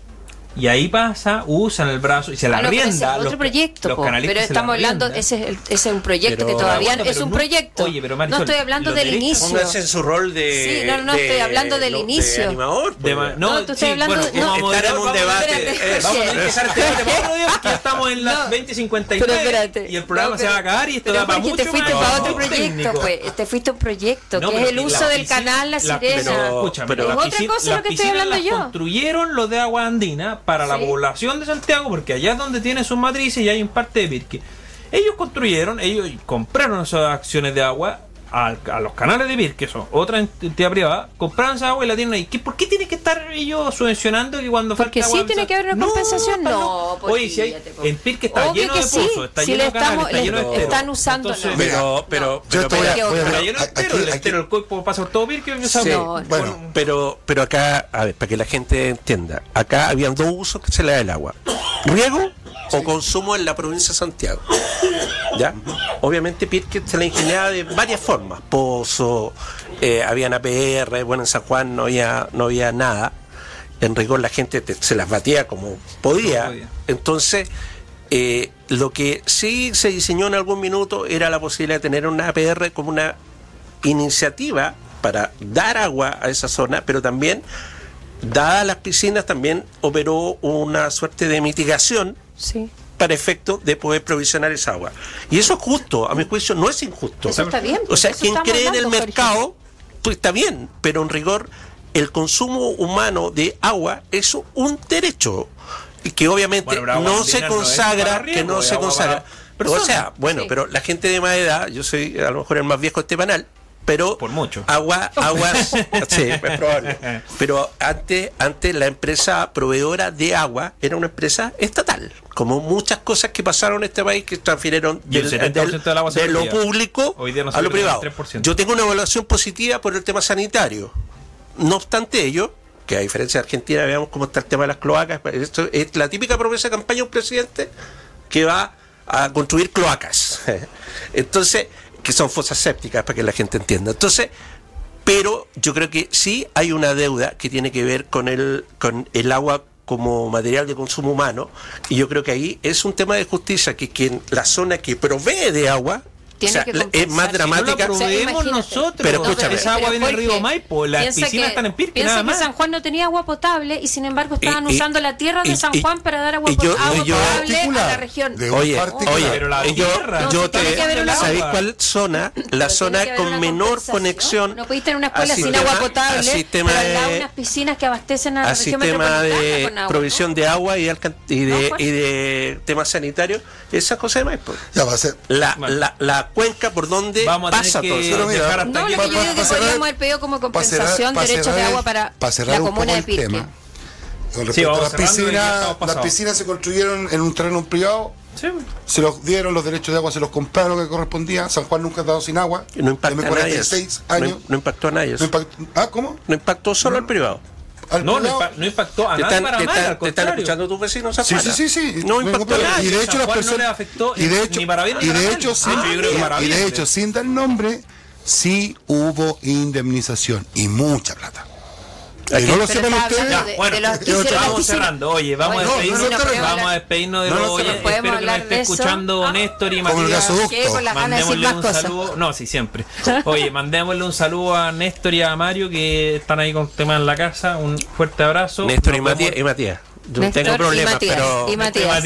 Y ahí pasa, usan el brazo y se la Ah, no, pero ese es rienda. otro los, proyecto, los po. canalistas pero se la estamos hablando, riendan. ese es, el- ese es un proyecto Pero- que todavía Bueno, es pero un no- proyecto. oye, pero no Marisol, estoy hablando los del derechos- inicio. pónganse en su rol de. Sí, no, no, no, estoy hablando del de inicio. animador. De pues. ma- No, tú estás hablando bueno, de- como no. moderador, Estar en un vamos a- debate. espérate, eh, Vamos a espérate. empezar este debate para otro día porque ya estamos en las No. veinte cincuenta y Pero tres espérate. y el programa No, se va a pero- acabar y esto Pero da para porque mucho te fuiste más. para otro Muy proyecto, técnico. pues. Te fuiste a un proyecto, No, que es pero el la uso del piscina- canal La la- Sirena. Pero, escúchame, pero- las Es otra piscinas- cosa lo las que estoy piscinas hablando las yo. construyeron los de Agua Andina para la Sí. población de Santiago, porque allá es donde tienen sus matrices y hay un parte de Pirque. Ellos construyeron, ellos compraron esas acciones de agua a, a los canales de Pirque, que son otra entidad privada, compraron esa agua y la tienen ahí. ¿Qué, ¿Por qué tienen que estar ellos subvencionando que cuando Porque falta sí agua, tiene que haber una compensación? pa, No, pues Oye, si hay, fíjate, po. en Pirque está Obvio lleno que de sí. pozos, está Si lleno le de canales, estamos- está le- lleno de esteros. están usando, Entonces, no. Pero, No. pero, No. Yo pero, te voy a- pero- voy a- Está lleno de aquí- esteros, el aquí- estero, el coipo pasa por todo Pirque. Sí. No, Bueno, Pero, pero acá, a ver, para que la gente entienda, acá habían dos usos que se le da el agua: riego o consumo en la provincia de Santiago. ¿Ya? Obviamente Pirque se la ingeniaba de varias formas: pozo, eh, habían A P R, bueno, en San Juan no había, no había nada. En rigor la gente te- se las batía como podía. Como podía. Entonces, eh, lo que sí se diseñó en algún minuto era la posibilidad de tener una A P R como una iniciativa para dar agua a esa zona, pero también, dadas las piscinas, también operó una suerte de mitigación Sí. para efecto de poder provisionar esa agua. Y eso es justo, a mi juicio no es injusto. Eso está bien, O sea, eso quien estamos cree en el hablando, mercado, pues está bien, pero en rigor el consumo humano de agua es un derecho y que obviamente Bueno, pero agua no andina se no es consagra, para riego, que no es se agua consagra. para Pero, o sea, personas. bueno, Sí. pero la gente de más edad, yo soy a lo mejor el más viejo de este panel, pero Por mucho. agua, agua, sí, es probable. Pero antes, antes la empresa proveedora de agua era una empresa estatal, como muchas cosas que pasaron en este país que transfirieron Y el del- setenta por ciento del agua se de lo perdía. público Hoy día no se a lo pierde el privado. tres por ciento. Yo tengo una evaluación positiva por el tema sanitario. No obstante ello, que a diferencia de Argentina, veamos cómo está el tema de las cloacas. Esto es la típica promesa de campaña de un presidente que va a construir cloacas. Entonces, que son fosas sépticas, para que la gente entienda. Entonces, pero yo creo que sí hay una deuda que tiene que ver con el, con el agua como material de consumo humano, y yo creo que ahí es un tema de justicia, que quien la zona que provee de agua, Tiene o sea, que la- es más compensar. dramática. No la proveemos O sea, imagínate. nosotros. Pero escúchame. Esa agua Pero viene del Jorge, río Maipo. Las piensa piscinas que- están en Pirque, piensa nada que más. San Juan no tenía agua potable y sin embargo estaban Y- y- usando la tierra de y- San y- Juan para dar agua, y yo- pot- agua y yo- potable a la región. De un Oye, particular. oye, Pero la yo, tierra. No, yo sí, tiene te, que haber una ¿sabéis agua. cuál zona? La Pero tiene zona que haber con una menor compensación. conexión. No podéis tener una escuela a sin sistema- agua potable, a sistema pero al lado de- unas piscinas que abastecen a la a región sistema metropolitana de con agua, provisión ¿no? de agua y, alcan- y de, No, pues. y de temas sanitarios, esas cosas de Maipo. Ya va a ser. La, Bueno. la, la cuenca por donde Vamos a pasa tener todo que eso. Pero mira, dejar hasta No, aquí. lo Pa- que yo pa- digo pa que cerrar- podríamos haber pedido como pa' cerrar- compensación pa' derechos de cerrar el- agua para pa' cerrar la un comuna poco de el Pirque. tema. Con Sí, respecto vamos a las cerrando, ya piscinas, estamos las pasados. piscinas se construyeron en un terreno privado, Sí. se los dieron los derechos de agua, se los compraron lo que correspondía. San Juan nunca ha dado sin agua. Y no impacta a Deme nadie. cuarenta y seis No, años. no impactó a nadie. No impact- ¿Ah, cómo? No impactó solo al privado. Al No, no, privado. impa- no impactó a Te nadie están, para te mal, están- al te están contrario. escuchando tus vecinos Sí, afuera. sí, sí, sí. No Me impactó a compré. nadie. Y de San hecho las Juan no personas. le afectó y de ni hecho, para bien ni y para de mal. hecho, sin, Ah, yo creo que para y de bien. hecho, sin dar nombre, sí hubo indemnización y mucha plata. Que no lo Pero sepan está ustedes. hablando Ya, de- bueno, de los pero auspicios, vamos los cerrando. Oye, vamos Oye, a no, no, despedirnos, no, no, no, vamos no, a despedirnos de no, los no, oyentes. no podemos Espero que nos hablar esté de eso. escuchando Ah. Néstor y Como el Matías. caso Ducto. ¿Qué? Con las ganas de decir Mandémosle más un cosas. saludo. No, sí, siempre. Oye, mandémosle un saludo a Néstor y a Mario que están ahí con temas en la casa. Un fuerte abrazo. Néstor y Nos vemos- Matías. Y Matías. Yo Néstor tengo y problemas, Matías, pero. y Matías.